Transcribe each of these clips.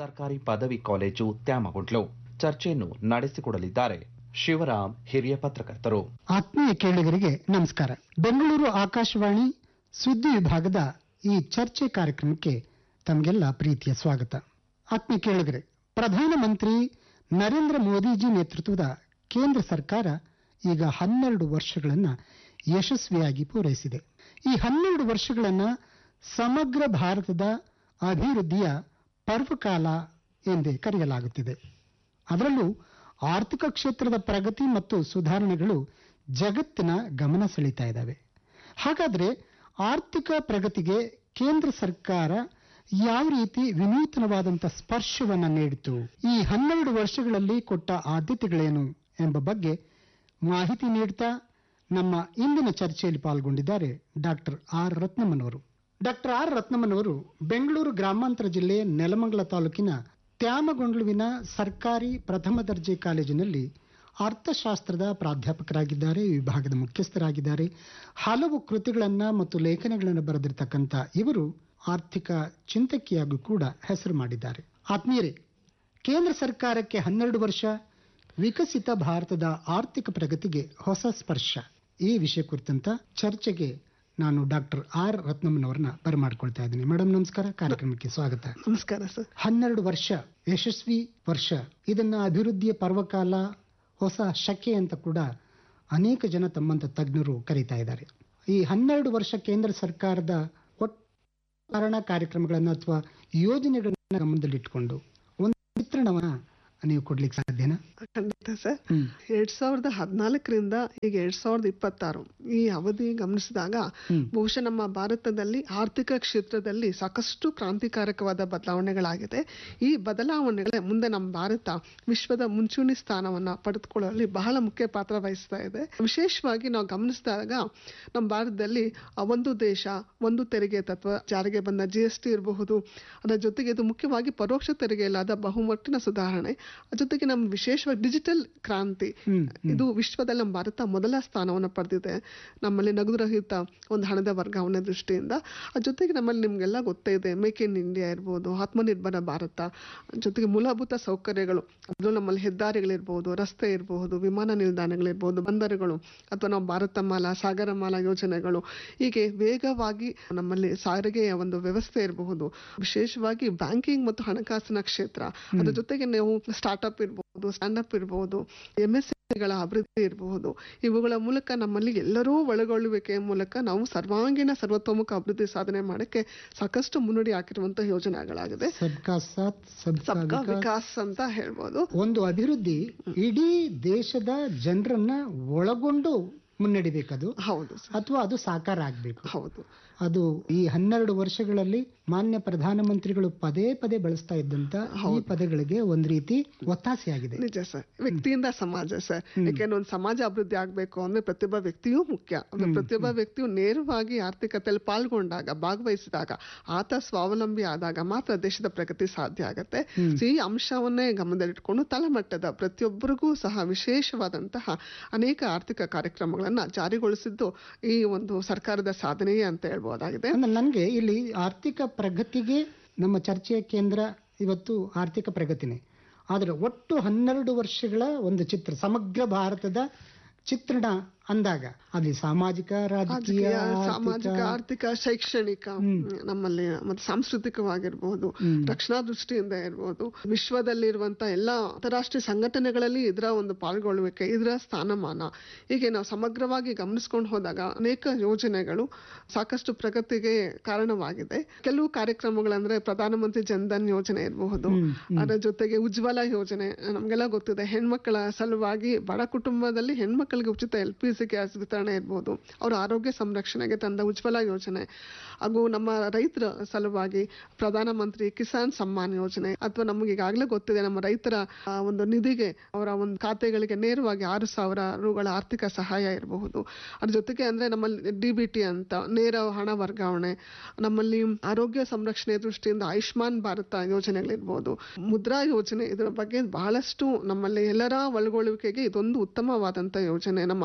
ಸರ್ಕಾರಿ ಪದವಿ ಕಾಲೇಜು ತ್ಯಾಮಗೊಂಡ್ಲು. ಚರ್ಚೆಯನ್ನು ನಡೆಸಿಕೊಡಲಿದ್ದಾರೆ ಶಿವರಾಮ್, ಹಿರಿಯ ಪತ್ರಕರ್ತರು. ಆತ್ಮೀಯ ಕೇಳುಗರಿಗೆ ನಮಸ್ಕಾರ. ಬೆಂಗಳೂರು ಆಕಾಶವಾಣಿ ಸುದ್ದಿ ವಿಭಾಗದ ಈ ಚರ್ಚೆ ಕಾರ್ಯಕ್ರಮಕ್ಕೆ ತಮಗೆಲ್ಲ ಪ್ರೀತಿಯ ಸ್ವಾಗತ. ಆತ್ಮೀಯ ಕೇಳುಗರೆ, ಪ್ರಧಾನಮಂತ್ರಿ ನರೇಂದ್ರ ಮೋದಿಜಿ ನೇತೃತ್ವದ ಕೇಂದ್ರ ಸರ್ಕಾರ ಈಗ 12 ವರ್ಷಗಳನ್ನು ಯಶಸ್ವಿಯಾಗಿ ಪೂರೈಸಿದೆ. ಈ 12 ವರ್ಷಗಳನ್ನು ಸಮಗ್ರ ಭಾರತದ ಅಭಿವೃದ್ಧಿಯ ಪರ್ವಕಾಲ ಎಂದೇ ಕರೆಯಲಾಗುತ್ತಿದೆ. ಅದರಲ್ಲೂ ಆರ್ಥಿಕ ಕ್ಷೇತ್ರದ ಪ್ರಗತಿ ಮತ್ತು ಸುಧಾರಣೆಗಳು ಜಗತ್ತಿನ ಗಮನ ಸೆಳೀತಾ ಇದ್ದಾವೆ. ಹಾಗಾದರೆ ಆರ್ಥಿಕ ಪ್ರಗತಿಗೆ ಕೇಂದ್ರ ಸರ್ಕಾರ ಯಾವ ರೀತಿ ವಿನೂತನವಾದಂಥ ಸ್ಪರ್ಶವನ್ನು ನೀಡಿತು, ಈ 12 ವರ್ಷಗಳಲ್ಲಿ ಕೊಟ್ಟ ಆದ್ಯತೆಗಳೇನು ಎಂಬ ಬಗ್ಗೆ ಮಾಹಿತಿ ನೀಡುತ್ತಾ ನಮ್ಮ ಇಂದಿನ ಚರ್ಚೆಯಲ್ಲಿ ಪಾಲ್ಗೊಂಡಿದ್ದಾರೆ doctor R ರತ್ನಮ್ಮನವರು. Doctor R ರತ್ನಮ್ಮನವರು Bengaluru ಗ್ರಾಮಾಂತರ ಜಿಲ್ಲೆ ನೆಲಮಂಗಲ ತಾಲೂಕಿನ ತ್ಯಾಮಗೊಂಡ್ಲುವಿನ ಸರ್ಕಾರಿ ಪ್ರಥಮ ದರ್ಜೆ ಕಾಲೇಜಿನಲ್ಲಿ ಅರ್ಥಶಾಸ್ತ್ರದ ಪ್ರಾಧ್ಯಾಪಕರಾಗಿದ್ದಾರೆ, ವಿಭಾಗದ ಮುಖ್ಯಸ್ಥರಾಗಿದ್ದಾರೆ. ಹಲವು ಕೃತಿಗಳನ್ನು ಮತ್ತು ಲೇಖನಗಳನ್ನು ಬರೆದಿರತಕ್ಕಂಥ ಇವರು ಆರ್ಥಿಕ ಚಿಂತಕಿಯಾಗೂ ಕೂಡ ಹೆಸರು ಮಾಡಿದ್ದಾರೆ. ಆತ್ಮೀಯರೇ, ಕೇಂದ್ರ ಸರ್ಕಾರಕ್ಕೆ 12 ವರ್ಷ, ವಿಕಸಿತ ಭಾರತದ ಆರ್ಥಿಕ ಪ್ರಗತಿಗೆ ಹೊಸ ಸ್ಪರ್ಶ, ಈ ವಿಷಯ ಕುರಿತಂತ ಚರ್ಚೆಗೆ ನಾನು ಡಾಕ್ಟರ್ ಆರ್ ರತ್ನಮ್ಮನವರನ್ನ ಬರಮಾಡಿಕೊಳ್ತಾ ಇದ್ದೀನಿ. ಮೇಡಮ್ ನಮಸ್ಕಾರ, ಕಾರ್ಯಕ್ರಮಕ್ಕೆ ಸ್ವಾಗತ. ನಮಸ್ಕಾರ ಸರ್. 12 ವರ್ಷ ಯಶಸ್ವಿ ವರ್ಷ, ಇದನ್ನ ಅಭಿವೃದ್ಧಿಯ ಪರ್ವಕಾಲ, ಹೊಸ ಶಕೆ ಅಂತ ಕೂಡ ಅನೇಕ ಜನ ತಮ್ಮಂತ ತಜ್ಞರು ಕರೀತಾ ಇದ್ದಾರೆ. ಈ 12 ವರ್ಷ ಕೇಂದ್ರ ಸರ್ಕಾರದ ಒಟ್ಟು ಕಾರ್ಯಕ್ರಮಗಳನ್ನು ಅಥವಾ ಯೋಜನೆಗಳನ್ನ ಗಮನದಲ್ಲಿಟ್ಟುಕೊಂಡು ಒಂದು ಚಿತ್ರಣವನ್ನ ನೀವು ಕೊಡ್ಲಿಕ್ಕೆ ಸಾಧ್ಯನಾ? ಖಂಡಿತ ಸರ್. 2014ರಿಂದ ಈಗ 2026 ಈ ಅವಧಿ ಗಮನಿಸಿದಾಗ ಬಹುಶಃ ನಮ್ಮ ಭಾರತದಲ್ಲಿ ಆರ್ಥಿಕ ಕ್ಷೇತ್ರದಲ್ಲಿ ಸಾಕಷ್ಟು ಕ್ರಾಂತಿಕಾರಕವಾದ ಬದಲಾವಣೆಗಳಾಗಿದೆ. ಈ ಬದಲಾವಣೆಗಳೇ ಮುಂದೆ ನಮ್ಮ ಭಾರತ ವಿಶ್ವದ ಮುಂಚೂಣಿ ಸ್ಥಾನವನ್ನ ಪಡೆದುಕೊಳ್ಳುವಲ್ಲಿ ಬಹಳ ಮುಖ್ಯ ಪಾತ್ರ ವಹಿಸ್ತಾ ಇದೆ. ವಿಶೇಷವಾಗಿ ನಾವು ಗಮನಿಸಿದಾಗ ನಮ್ಮ ಭಾರತದಲ್ಲಿ ಒಂದು ದೇಶ ಒಂದು ತೆರಿಗೆ ತತ್ವ ಜಾರಿಗೆ ಬಂದ GST ಇರಬಹುದು, ಅದರ ಜೊತೆಗೆ ಇದು ಮುಖ್ಯವಾಗಿ ಪರೋಕ್ಷ ತೆರಿಗೆಯಲ್ಲಾದ ಬಹುಮಟ್ಟಿನ ಸುಧಾರಣೆ, ಜೊತೆಗೆ ನಮ್ಮ ವಿಶೇಷವಾಗಿ ಡಿಜಿಟಲ್ ಕ್ರಾಂತಿ, ಇದು ವಿಶ್ವದಲ್ಲಿ ನಮ್ಮ ಭಾರತ ಮೊದಲ ಸ್ಥಾನವನ್ನು ಪಡೆದಿದೆ. ನಮ್ಮಲ್ಲಿ ನಗದು ರಹಿತ ಒಂದು ಹಣದ ವರ್ಗಾವಣೆ ದೃಷ್ಟಿಯಿಂದ. ಜೊತೆಗೆ ನಮ್ಮಲ್ಲಿ ನಿಮ್ಗೆಲ್ಲ ಗೊತ್ತೇ ಇದೆ, ಮೇಕ್ ಇನ್ ಇಂಡಿಯಾ ಇರ್ಬೋದು, ಆತ್ಮನಿರ್ಭರ ಭಾರತ, ಜೊತೆಗೆ ಮೂಲಭೂತ ಸೌಕರ್ಯಗಳು, ಅದು ನಮ್ಮಲ್ಲಿ ಹೆದ್ದಾರಿಗಳಿರ್ಬೋದು, ರಸ್ತೆ ಇರಬಹುದು, ವಿಮಾನ ನಿಲ್ದಾಣಗಳಿರ್ಬೋದು, ಬಂದರುಗಳು, ಅಥವಾ ನಾವು ಭಾರತ ಮಾಲಾ, ಸಾಗರ ಮಾಲಾ ಯೋಜನೆಗಳು, ಹೀಗೆ ವೇಗವಾಗಿ ನಮ್ಮಲ್ಲಿ ಸಾರಿಗೆಯ ಒಂದು ವ್ಯವಸ್ಥೆ ಇರಬಹುದು. ವಿಶೇಷವಾಗಿ ಬ್ಯಾಂಕಿಂಗ್ ಮತ್ತು ಹಣಕಾಸಿನ ಕ್ಷೇತ್ರ, ಅದ್ರ ಜೊತೆಗೆ ನಾವು ಸ್ಟಾರ್ಟ್ಅಪ್ ಇರಬಹುದು, ಸ್ಟ್ಯಾಂಡಪ್ ಇರಬಹುದು, MSMEಗಳ ಅಭಿವೃದ್ಧಿ ಇರಬಹುದು. ಇವುಗಳ ಮೂಲಕ ನಮ್ಮಲ್ಲಿ ಎಲ್ಲರೂ ಒಳಗೊಳ್ಳುವಿಕೆಯ ಮೂಲಕ ನಾವು ಸರ್ವಾಂಗೀಣ ಸರ್ವತೋಮುಖ ಅಭಿವೃದ್ಧಿ ಸಾಧನೆ ಮಾಡಕ್ಕೆ ಸಾಕಷ್ಟು ಮುನ್ನುಡಿ ಹಾಕಿರುವಂತಹ ಯೋಜನೆಗಳಾಗಿದೆ. ಸಬ್ಕಾ ಸಾಥ್ ಸಬ್ಕಾ ವಿಕಾಸ್ ಅಂತ ಹೇಳ್ಬೋದು. ಒಂದು ಅಭಿವೃದ್ಧಿ ಇಡೀ ದೇಶದ ಜನರನ್ನ ಒಳಗೊಂಡು ಮುನ್ನಡಿಬೇಕದು. ಹೌದು. ಅಥವಾ ಅದು ಸಾಕಾರ ಆಗ್ಬೇಕು. ಹೌದು. ಅದು ಈ 12 ವರ್ಷಗಳಲ್ಲಿ ಮಾನ್ಯ ಪ್ರಧಾನಮಂತ್ರಿಗಳು ಪದೇ ಪದೇ ಬಳಸ್ತಾ ಇದ್ದಂತ ಈ ಪದಗಳಿಗೆ ಒಂದ್ ರೀತಿ ಒತ್ತಾಸೆಯಾಗಿದೆ. ನಿಜ ಸರ್. ವ್ಯಕ್ತಿಯಿಂದ ಸಮಾಜ ಸರ್. ಯಾಕೆಂದ್ರೆ ಒಂದು ಸಮಾಜ ಅಭಿವೃದ್ಧಿ ಆಗ್ಬೇಕು ಅಂದ್ರೆ ಪ್ರತಿಯೊಬ್ಬ ವ್ಯಕ್ತಿಯೂ ಮುಖ್ಯ. ಪ್ರತಿಯೊಬ್ಬ ವ್ಯಕ್ತಿಯು ನೇರವಾಗಿ ಆರ್ಥಿಕತೆಯಲ್ಲಿ ಪಾಲ್ಗೊಂಡಾಗ, ಭಾಗವಹಿಸಿದಾಗ, ಆತ ಸ್ವಾವಲಂಬಿ ಆದಾಗ ಮಾತ್ರ ದೇಶದ ಪ್ರಗತಿ ಸಾಧ್ಯ ಆಗತ್ತೆ. ಈ ಅಂಶವನ್ನೇ ಗಮನದಲ್ಲಿಟ್ಕೊಂಡು ತಳಮಟ್ಟದ ಪ್ರತಿಯೊಬ್ಬರಿಗೂ ಸಹ ವಿಶೇಷವಾದಂತಹ ಅನೇಕ ಆರ್ಥಿಕ ಕಾರ್ಯಕ್ರಮಗಳನ್ನ ಜಾರಿಗೊಳಿಸಿದ್ದು ಈ ಒಂದು ಸರ್ಕಾರದ ಸಾಧನೆಯೇ ಅಂತ ಹೇಳ್ಬೋದಾಗಿದೆ. ನನಗೆ ಇಲ್ಲಿ ಆರ್ಥಿಕ ಪ್ರಗತಿಗೆ ನಮ್ಮ ಚರ್ಚೆಯ ಕೇಂದ್ರ ಇವತ್ತು ಆರ್ಥಿಕ ಪ್ರಗತಿನೇ. ಆದರೆ ಒಟ್ಟು 12 ವರ್ಷಗಳ ಒಂದು ಚಿತ್ರ, ಸಮಗ್ರ ಭಾರತದ ಚಿತ್ರಣ ಅಂದಾಗ ಅಲ್ಲಿ ಸಾಮಾಜಿಕ, ರಾಜಕೀಯ, ಸಾಮಾಜಿಕ, ಆರ್ಥಿಕ, ಶೈಕ್ಷಣಿಕ, ನಮ್ಮಲ್ಲಿ ಮತ್ತೆ ಸಾಂಸ್ಕೃತಿಕವಾಗಿರ್ಬಹುದು, ರಕ್ಷಣಾ ದೃಷ್ಟಿಯಿಂದ ಇರ್ಬೋದು, ವಿಶ್ವದಲ್ಲಿರುವಂತ ಎಲ್ಲ ಅಂತಾರಾಷ್ಟ್ರೀಯ ಸಂಘಟನೆಗಳಲ್ಲಿ ಇದರ ಒಂದು ಪಾಲ್ಗೊಳ್ಳುವಿಕೆ, ಇದರ ಸ್ಥಾನಮಾನ, ಹೀಗೆ ನಾವು ಸಮಗ್ರವಾಗಿ ಗಮನಿಸ್ಕೊಂಡು ಹೋದಾಗ ಅನೇಕ ಯೋಜನೆಗಳು ಸಾಕಷ್ಟು ಪ್ರಗತಿಗೆ ಕಾರಣವಾಗಿದೆ. ಕೆಲವು ಕಾರ್ಯಕ್ರಮಗಳಂದ್ರೆ ಪ್ರಧಾನಮಂತ್ರಿ ಜನ್ಧನ್ ಯೋಜನೆ ಇರಬಹುದು, ಅದರ ಜೊತೆಗೆ ಉಜ್ವಲ ಯೋಜನೆ, ನಮ್ಗೆಲ್ಲ ಗೊತ್ತಿದೆ, ಹೆಣ್ಮಕ್ಕಳ ಸಲುವಾಗಿ ಬಡ ಕುಟುಂಬದಲ್ಲಿ ಹೆಣ್ಮಕ್ಳಿಗೆ ಉಚಿತ LPG ಗ್ಯಾಸ್ ವಿತರಣೆ ಇರ್ಬೋದು, ಅವರ ಆರೋಗ್ಯ ಸಂರಕ್ಷಣೆಗೆ ತಂದ ಉಜ್ವಲ ಯೋಜನೆ, ಹಾಗೂ ನಮ್ಮ ರೈತರ ಸಲುವಾಗಿ ಪ್ರಧಾನಮಂತ್ರಿ ಕಿಸಾನ್ ಸಮ್ಮಾನ್ ಯೋಜನೆ, ಅಥವಾ ನಮಗೆ ಈಗಾಗಲೇ ಗೊತ್ತಿದೆ ನಮ್ಮ ರೈತರ ಒಂದು ನಿಧಿಗೆ, ಅವರ ಒಂದು ಖಾತೆಗಳಿಗೆ ನೇರವಾಗಿ 6,000 ರೂಗಳ ಆರ್ಥಿಕ ಸಹಾಯ ಇರಬಹುದು. ಅದ್ರ ಜೊತೆಗೆ ಅಂದ್ರೆ ನಮ್ಮಲ್ಲಿ DBT ಅಂತ ನೇರ ಹಣ ವರ್ಗಾವಣೆ, ನಮ್ಮಲ್ಲಿ ಆರೋಗ್ಯ ಸಂರಕ್ಷಣೆ ದೃಷ್ಟಿಯಿಂದ ಆಯುಷ್ಮಾನ್ ಭಾರತ ಯೋಜನೆಗಳಿರ್ಬೋದು, ಮುದ್ರಾ ಯೋಜನೆ, ಇದರ ಬಗ್ಗೆ ಬಹಳಷ್ಟು ನಮ್ಮಲ್ಲಿ ಎಲ್ಲರ ಒಳಗೊಳ್ಳುವಿಕೆಗೆ ಇದೊಂದು ಉತ್ತಮವಾದಂತ ಯೋಜನೆ. ನಮ್ಮ ಆರ್ಥಿಕ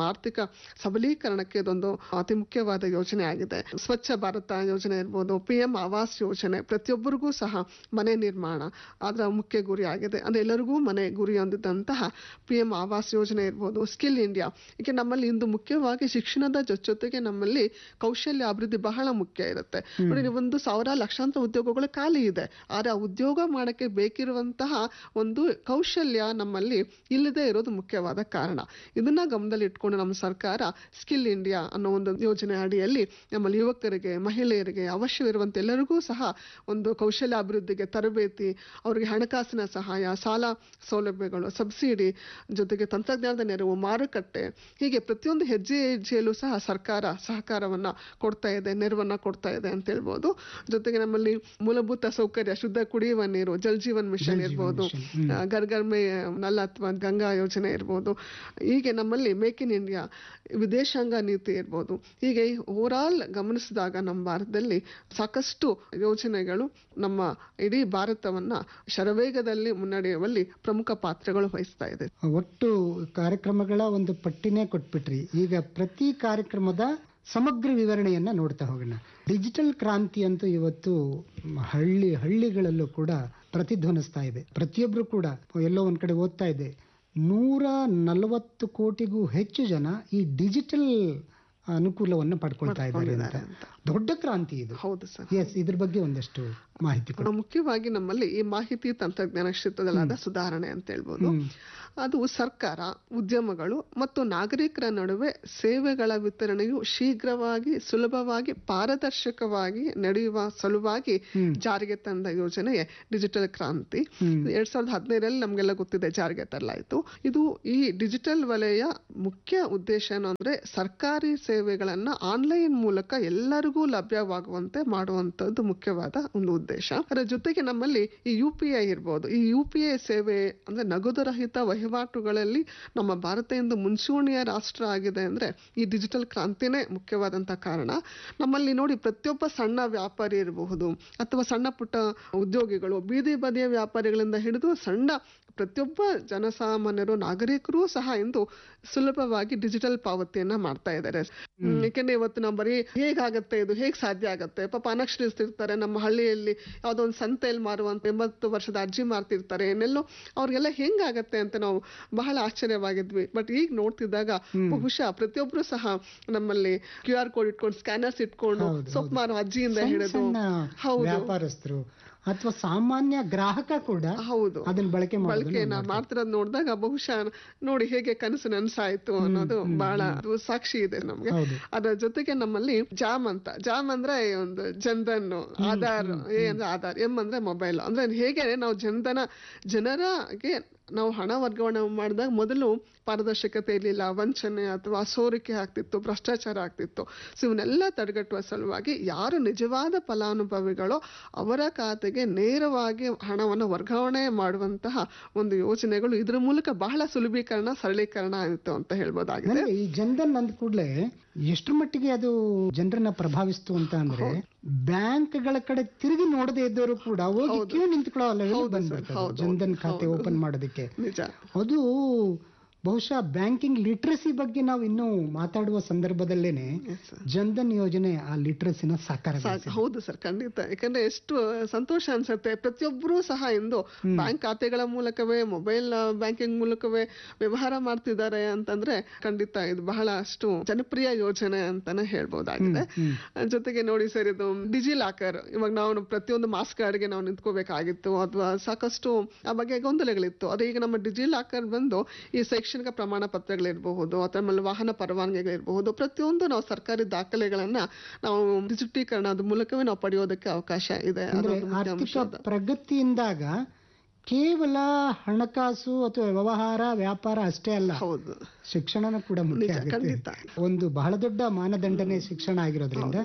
ಸಬಲೀಕರಣಕ್ಕೆ ಇದೊಂದು ಅತಿ ಮುಖ್ಯವಾದ ಯೋಜನೆ ಆಗಿದೆ. ಸ್ವಚ್ಛ ಭಾರತ ಯೋಜನೆ ಇರ್ಬೋದು, PM ಆವಾಸ್ ಯೋಜನೆ, ಪ್ರತಿಯೊಬ್ಬರಿಗೂ ಸಹ ಮನೆ ನಿರ್ಮಾಣ ಅದರ ಮುಖ್ಯ ಗುರಿ ಆಗಿದೆ. ಅಂದ್ರೆ ಎಲ್ಲರಿಗೂ ಮನೆ ಗುರಿ ಹೊಂದಿದಂತಹ PM ಆವಾಸ್ ಯೋಜನೆ ಇರ್ಬೋದು, ಸ್ಕಿಲ್ ಇಂಡಿಯಾ. ಈಗ ನಮ್ಮಲ್ಲಿ ಇಂದು ಮುಖ್ಯವಾಗಿ ಶಿಕ್ಷಣದ ಜೊತೆಗೆ ನಮ್ಮಲ್ಲಿ ಕೌಶಲ್ಯ ಅಭಿವೃದ್ಧಿ ಬಹಳ ಮುಖ್ಯ ಇರುತ್ತೆ. ನೋಡಿ, ಒಂದು ಲಕ್ಷಾಂತರ ಉದ್ಯೋಗಗಳು ಖಾಲಿ ಇದೆ, ಆದ್ರೆ ಆ ಉದ್ಯೋಗ ಮಾಡಕ್ಕೆ ಬೇಕಿರುವಂತಹ ಒಂದು ಕೌಶಲ್ಯ ನಮ್ಮಲ್ಲಿ ಇಲ್ಲದೆ ಇರೋದು ಮುಖ್ಯವಾದ ಕಾರಣ. ಇದನ್ನ ಗಮನದಲ್ಲಿ ಇಟ್ಕೊಂಡು ನಮ್ಮ ಸರ್ಕಾರ ಸ್ಕಿಲ್ ಇಂಡಿಯಾ ಅನ್ನೋ ಒಂದು ಯೋಜನೆ ಅಡಿಯಲ್ಲಿ ನಮ್ಮಲ್ಲಿ ಯುವಕರಿಗೆ, ಮಹಿಳೆಯರಿಗೆ, ಅವಶ್ಯವಿರುವಂತ ಎಲ್ಲರಿಗೂ ಸಹ ಒಂದು ಕೌಶಲ್ಯ ಅಭಿವೃದ್ಧಿಗೆ ತರಬೇತಿ, ಅವರಿಗೆ ಹಣಕಾಸಿನ ಸಹಾಯ, ಸಾಲ ಸೌಲಭ್ಯಗಳು, ಸಬ್ಸಿಡಿ, ಜೊತೆಗೆ ತಂತ್ರಜ್ಞಾನದ ನೆರವು, ಮಾರುಕಟ್ಟೆ, ಹೀಗೆ ಪ್ರತಿಯೊಂದು ಹೆಜ್ಜೆಯಲ್ಲೂ ಸಹ ಸರ್ಕಾರ ಸಹಕಾರವನ್ನ ಕೊಡ್ತಾ ಇದೆ, ನೆರವನ್ನ ಕೊಡ್ತಾ ಇದೆ ಅಂತ ಹೇಳ್ಬೋದು. ಜೊತೆಗೆ ನಮ್ಮಲ್ಲಿ ಮೂಲಭೂತ ಸೌಕರ್ಯ, ಶುದ್ಧ ಕುಡಿಯುವ ನೀರು, ಜಲ್ ಜೀವನ್ ಮಿಷನ್ ಇರ್ಬೋದು, ಘರ್ ಘರ್ ಮೇ ನಲ್ ಅಥವಾ ಗಂಗಾ ಯೋಜನೆ ಇರ್ಬೋದು, ಹೀಗೆ ನಮ್ಮಲ್ಲಿ ಮೇಕ್ ಇನ್ ಇಂಡಿಯಾ, ವಿದೇಶಾಂಗ ನೀತಿ ಇರ್ಬೋದು. ಹೀಗೆ ಓವರಾಲ್ ಗಮನಿಸಿದಾಗ ನಮ್ಮ ಭಾರತದಲ್ಲಿ ಸಾಕಷ್ಟು ಯೋಜನೆಗಳು ನಮ್ಮ ಇಡೀ ಭಾರತವನ್ನ ಶರವೇಗದಲ್ಲಿ ಮುನ್ನಡೆಯುವಲ್ಲಿ ಪ್ರಮುಖ ಪಾತ್ರಗಳು ವಹಿಸ್ತಾ ಇದೆ. ಒಟ್ಟು ಕಾರ್ಯಕ್ರಮಗಳ ಒಂದು ಪಟ್ಟಿನೇ ಕೊಟ್ಬಿಟ್ರಿ. ಈಗ ಪ್ರತಿ ಕಾರ್ಯಕ್ರಮದ ಸಮಗ್ರ ವಿವರಣೆಯನ್ನ ನೋಡ್ತಾ ಹೋಗೋಣ. ಡಿಜಿಟಲ್ ಕ್ರಾಂತಿ ಅಂತೂ ಇವತ್ತು ಹಳ್ಳಿಗಳಲ್ಲೂ ಕೂಡ ಪ್ರತಿಧ್ವನಿಸ್ತಾ ಇದೆ. ಪ್ರತಿಯೊಬ್ರು ಕೂಡ ಎಲ್ಲೋ ಒಂದ್ ಕಡೆ ಓದ್ತಾ ಇದೆ, 140 ಕೋಟಿಗೂ ಹೆಚ್ಚು ಜನ ಈ ಡಿಜಿಟಲ್ ಅನುಕೂಲವನ್ನು ಪಡ್ಕೊಳ್ತಾ ಇದ್ದಾರೆ ಅಂತ. ದೊಡ್ಡ ಕ್ರಾಂತಿ ಇದು. ಹೌದು ಸರ್. ಎಸ್, ಇದ್ರ ಬಗ್ಗೆ ಒಂದಷ್ಟು ಮಾಹಿತಿ. ಮುಖ್ಯವಾಗಿ ನಮ್ಮಲ್ಲಿ ಈ ಮಾಹಿತಿ ತಂತ್ರಜ್ಞಾನ ಕ್ಷೇತ್ರದಲ್ಲಾದ ಸುಧಾರಣೆ ಅಂತ ಹೇಳ್ಬೋದು. ಅದು ಸರ್ಕಾರ, ಉದ್ಯಮಗಳು ಮತ್ತು ನಾಗರಿಕರ ನಡುವೆ ಸೇವೆಗಳ ವಿತರಣೆಯು ಶೀಘ್ರವಾಗಿ, ಸುಲಭವಾಗಿ, ಪಾರದರ್ಶಕವಾಗಿ ನಡೆಯುವ ಸಲುವಾಗಿ ಜಾರಿಗೆ ತಂದ ಯೋಜನೆಯೇ ಡಿಜಿಟಲ್ ಕ್ರಾಂತಿ. 2015 ನಮ್ಗೆಲ್ಲ ಗೊತ್ತಿದೆ ಜಾರಿಗೆ ತರಲಾಯಿತು. ಇದು ಈ ಡಿಜಿಟಲ್ ವಲಯ ಮುಖ್ಯ ಉದ್ದೇಶ ಏನು ಅಂದ್ರೆ ಸರ್ಕಾರಿ ಸೇವೆಗಳನ್ನ ಆನ್ಲೈನ್ ಮೂಲಕ ಎಲ್ಲರಿಗೂ ಲಭ್ಯವಾಗುವಂತೆ ಮಾಡುವಂತದ್ದು ಮುಖ್ಯವಾದ ಒಂದು ಉದ್ದೇಶ. ಅದರ ಜೊತೆಗೆ ನಮ್ಮಲ್ಲಿ ಈ UPI ಇರ್ಬೋದು. ಈ UPI ಸೇವೆ ಅಂದ್ರೆ ನಗದು ರಹಿತ ವಹಿವಾಟುಗಳಲ್ಲಿ ನಮ್ಮ ಭಾರತ ಎಂದು ಮುಂಚೂಣಿಯ ರಾಷ್ಟ್ರ ಆಗಿದೆ ಅಂದ್ರೆ ಈ ಡಿಜಿಟಲ್ ಕ್ರಾಂತಿನೇ ಮುಖ್ಯವಾದಂತಹ ಕಾರಣ. ನಮ್ಮಲ್ಲಿ ನೋಡಿ, ಪ್ರತಿಯೊಬ್ಬ ಸಣ್ಣ ವ್ಯಾಪಾರಿ ಇರಬಹುದು ಅಥವಾ ಸಣ್ಣ ಪುಟ್ಟ ಉದ್ಯೋಗಿಗಳು, ಬೀದಿ ಬದಿಯ ವ್ಯಾಪಾರಿಗಳಿಂದ ಹಿಡಿದು ಸಣ್ಣ ಪ್ರತಿಯೊಬ್ಬ ಜನಸಾಮಾನ್ಯರು, ನಾಗರಿಕರು ಸಹ ಇಂದು ಸುಲಭವಾಗಿ ಡಿಜಿಟಲ್ ಪಾವತಿಯನ್ನ ಮಾಡ್ತಾ ಇದ್ದಾರೆ. ಯಾಕೆಂದ್ರೆ ಇವತ್ತು ನಾವು ಬರೀ ಹೇಗಾಗತ್ತೆ, ಇದು ಹೇಗ್ ಸಾಧ್ಯ ಆಗತ್ತೆ, ಪಾಪ ಅನಕ್ಷರಿಸ್ತಿರ್ತಾರೆ ನಮ್ಮ ಹಳ್ಳಿಯಲ್ಲಿ, ಯಾವ್ದೋ ಒಂದು ಸಂತೆಯಲ್ಲಿ ಮಾರುವಂತ 80 ವರ್ಷದ ಅರ್ಜಿ ಮಾರ್ತಿರ್ತಾರೆ, ಏನೆಲ್ಲೋ ಅವ್ರಿಗೆಲ್ಲ ಹೆಂಗಾಗತ್ತೆ ಅಂತ ನಾವು ಬಹಳ ಆಶ್ಚರ್ಯವಾಗಿದ್ವಿ. ಬಟ್ ಈಗ ನೋಡ್ತಿದ್ದಾಗ ಬಹುಶಃ ಪ್ರತಿಯೊಬ್ರು ಸಹ ನಮ್ಮಲ್ಲಿ QR ಕೋಡ್ ಇಟ್ಕೊಂಡು, ಸ್ಕ್ಯಾನರ್ಸ್ ಇಟ್ಕೊಂಡು, ಸೊಪ್ಪು ಮಾರೋ ಅಜ್ಜಿಯಿಂದ ಹಿಡಿದು, ಹೌದು, ವ್ಯಾಪಾರಸ್ಥರು ಅಥವಾ ಸಾಮಾನ್ಯ ಗ್ರಾಹಕ ಕೂಡ ಹೌದು ಅದನ್ನ ಬಳಕೆನ ಮಾಡ್ತಿರೋದು ನೋಡಿದಾಗ ಬಹುಶಃ ನೋಡಿ ಹೇಗೆ ಕನಸು ನನಸಾಯ್ತು ಅನ್ನೋದು ಬಹಳ ಸಾಕ್ಷಿ ಇದೆ ನಮ್ಗೆ. ಅದರ ಜೊತೆಗೆ ನಮ್ಮಲ್ಲಿ ಜಾಮ್ ಅಂದ್ರೆ ಒಂದು ಜನ್ಧನ್, ಆಧಾರ್, ಅಂದ್ರೆ ಆಧಾರ್, ಅಂದ್ರೆ ಮೊಬೈಲ್. ಅಂದ್ರೆ ಹೇಗೆ ನಾವು ಜನರಿಗೆ ನಾವು ಹಣ ವರ್ಗಾವಣೆ ಮಾಡಿದಾಗ ಮೊದಲು ಪಾರದರ್ಶಕತೆ ಇರಲಿಲ್ಲ, ವಂಚನೆ ಅಥವಾ ಸೋರಿಕೆ ಆಗ್ತಿತ್ತು, ಭ್ರಷ್ಟಾಚಾರ ಆಗ್ತಿತ್ತು. ಸೊ ಇವನ್ನೆಲ್ಲ ತಡೆಗಟ್ಟುವ ಸಲುವಾಗಿ ಯಾರು ನಿಜವಾದ ಫಲಾನುಭವಿಗಳೋ ಅವರ ಖಾತೆಗೆ ನೇರವಾಗಿ ಹಣವನ್ನು ವರ್ಗಾವಣೆ ಮಾಡುವಂತಹ ಒಂದು ಯೋಜನೆಗಳು ಇದ್ರ ಮೂಲಕ ಬಹಳ ಸುಲಭೀಕರಣ, ಸರಳೀಕರಣ ಆಯಿತು ಅಂತ ಹೇಳ್ಬೋದಾಗಿದೆ. ಈ ಜನ್ಧನ್ ಅಂದ ಕೂಡಲೇ ಎಷ್ಟರ ಮಟ್ಟಿಗೆ ಅದು ಜನರನ್ನ ಪ್ರಭಾವಿಸ್ತು ಅಂತ ಅಂದ್ರೆ, ಬ್ಯಾಂಕ್ಗಳ ಕಡೆ ತಿರುಗಿ ನೋಡದೇ ಇದ್ದವರು ಕೂಡ ಹೋಗಿ ಕ್ಯೂ ನಿಂತ್ಕೊಳ್ಳೋ ಬಂದ್ಬಿಡ್ತಾರೆ ಜನ್ಧನ್ ಖಾತೆ ಓಪನ್ ಮಾಡೋದಕ್ಕೆ. ಅದು ಬಹುಶಃ ಬ್ಯಾಂಕಿಂಗ್ ಲಿಟ್ರಸಿ ಬಗ್ಗೆ ನಾವು ಇನ್ನೂ ಮಾತಾಡುವ ಸಂದರ್ಭದಲ್ಲೇನೆ ಜನ್ಧನ್ ಯೋಜನೆ ಆ ಲಿಟ್ರಸಿನ ಸಾಕಾರ. ಹೌದು ಸರ್, ಖಂಡಿತ. ಯಾಕಂದ್ರೆ ಎಷ್ಟು ಸಂತೋಷ ಅನ್ಸುತ್ತೆ, ಪ್ರತಿಯೊಬ್ಬರೂ ಸಹ ಇಂದು ಬ್ಯಾಂಕ್ ಖಾತೆಗಳ ಮೂಲಕವೇ, ಮೊಬೈಲ್ ಬ್ಯಾಂಕಿಂಗ್ ಮೂಲಕವೇ ವ್ಯವಹಾರ ಮಾಡ್ತಿದ್ದಾರೆ ಅಂತಂದ್ರೆ ಖಂಡಿತ ಇದು ಬಹಳಷ್ಟು ಜನಪ್ರಿಯ ಯೋಜನೆ ಅಂತಾನೆ ಹೇಳ್ಬಹುದಾಗಿದೆ. ಜೊತೆಗೆ ನೋಡಿ ಸರ್, ಇದು ಡಿಜಿ ಲಾಕರ್, ಇವಾಗ ನಾವು ಪ್ರತಿಯೊಂದು ಮಾಸ್ ಕಾರ್ಡ್ಗೆ ನಾವು ನಿಂತ್ಕೋಬೇಕಾಗಿತ್ತು ಅಥವಾ ಸಾಕಷ್ಟು ಆ ಬಗ್ಗೆ ಗೊಂದಲಗಳಿತ್ತು. ಅದು ಈಗ ನಮ್ಮ ಡಿಜಿ ಲಾಕರ್ ಬಂದು ಈ ಶೈಕ್ಷಣಿಕ ಪ್ರಮಾಣ ಪತ್ರಗಳಿರಬಹುದು ಅಥವಾ ವಾಹನ ಪರವಾನಗಿಗಳಿರಬಹುದು, ಪ್ರತಿಯೊಂದು ನಾವು ಸರ್ಕಾರಿ ದಾಖಲೆಗಳನ್ನ ನಾವು ಡಿಜಿಟೀಕರಣದ ಮೂಲಕವೇ ನಾವು ಪಡೆಯೋದಕ್ಕೆ ಅವಕಾಶ ಇದೆ. ಆರ್ಥಿಕ ಪ್ರಗತಿಯಿಂದಾಗ ಕೇವಲ ಹಣಕಾಸು ಅಥವಾ ವ್ಯವಹಾರ ವ್ಯಾಪಾರ ಅಷ್ಟೇ ಅಲ್ಲ, ಹೌದು, ಶಿಕ್ಷಣನೂ ಕೂಡ ಮುಖ್ಯ ಆಗುತ್ತೆ. ಒಂದು ಬಹಳ ದೊಡ್ಡ ಮಾನದಂಡನೆ ಶಿಕ್ಷಣ ಆಗಿರೋದ್ರಿಂದ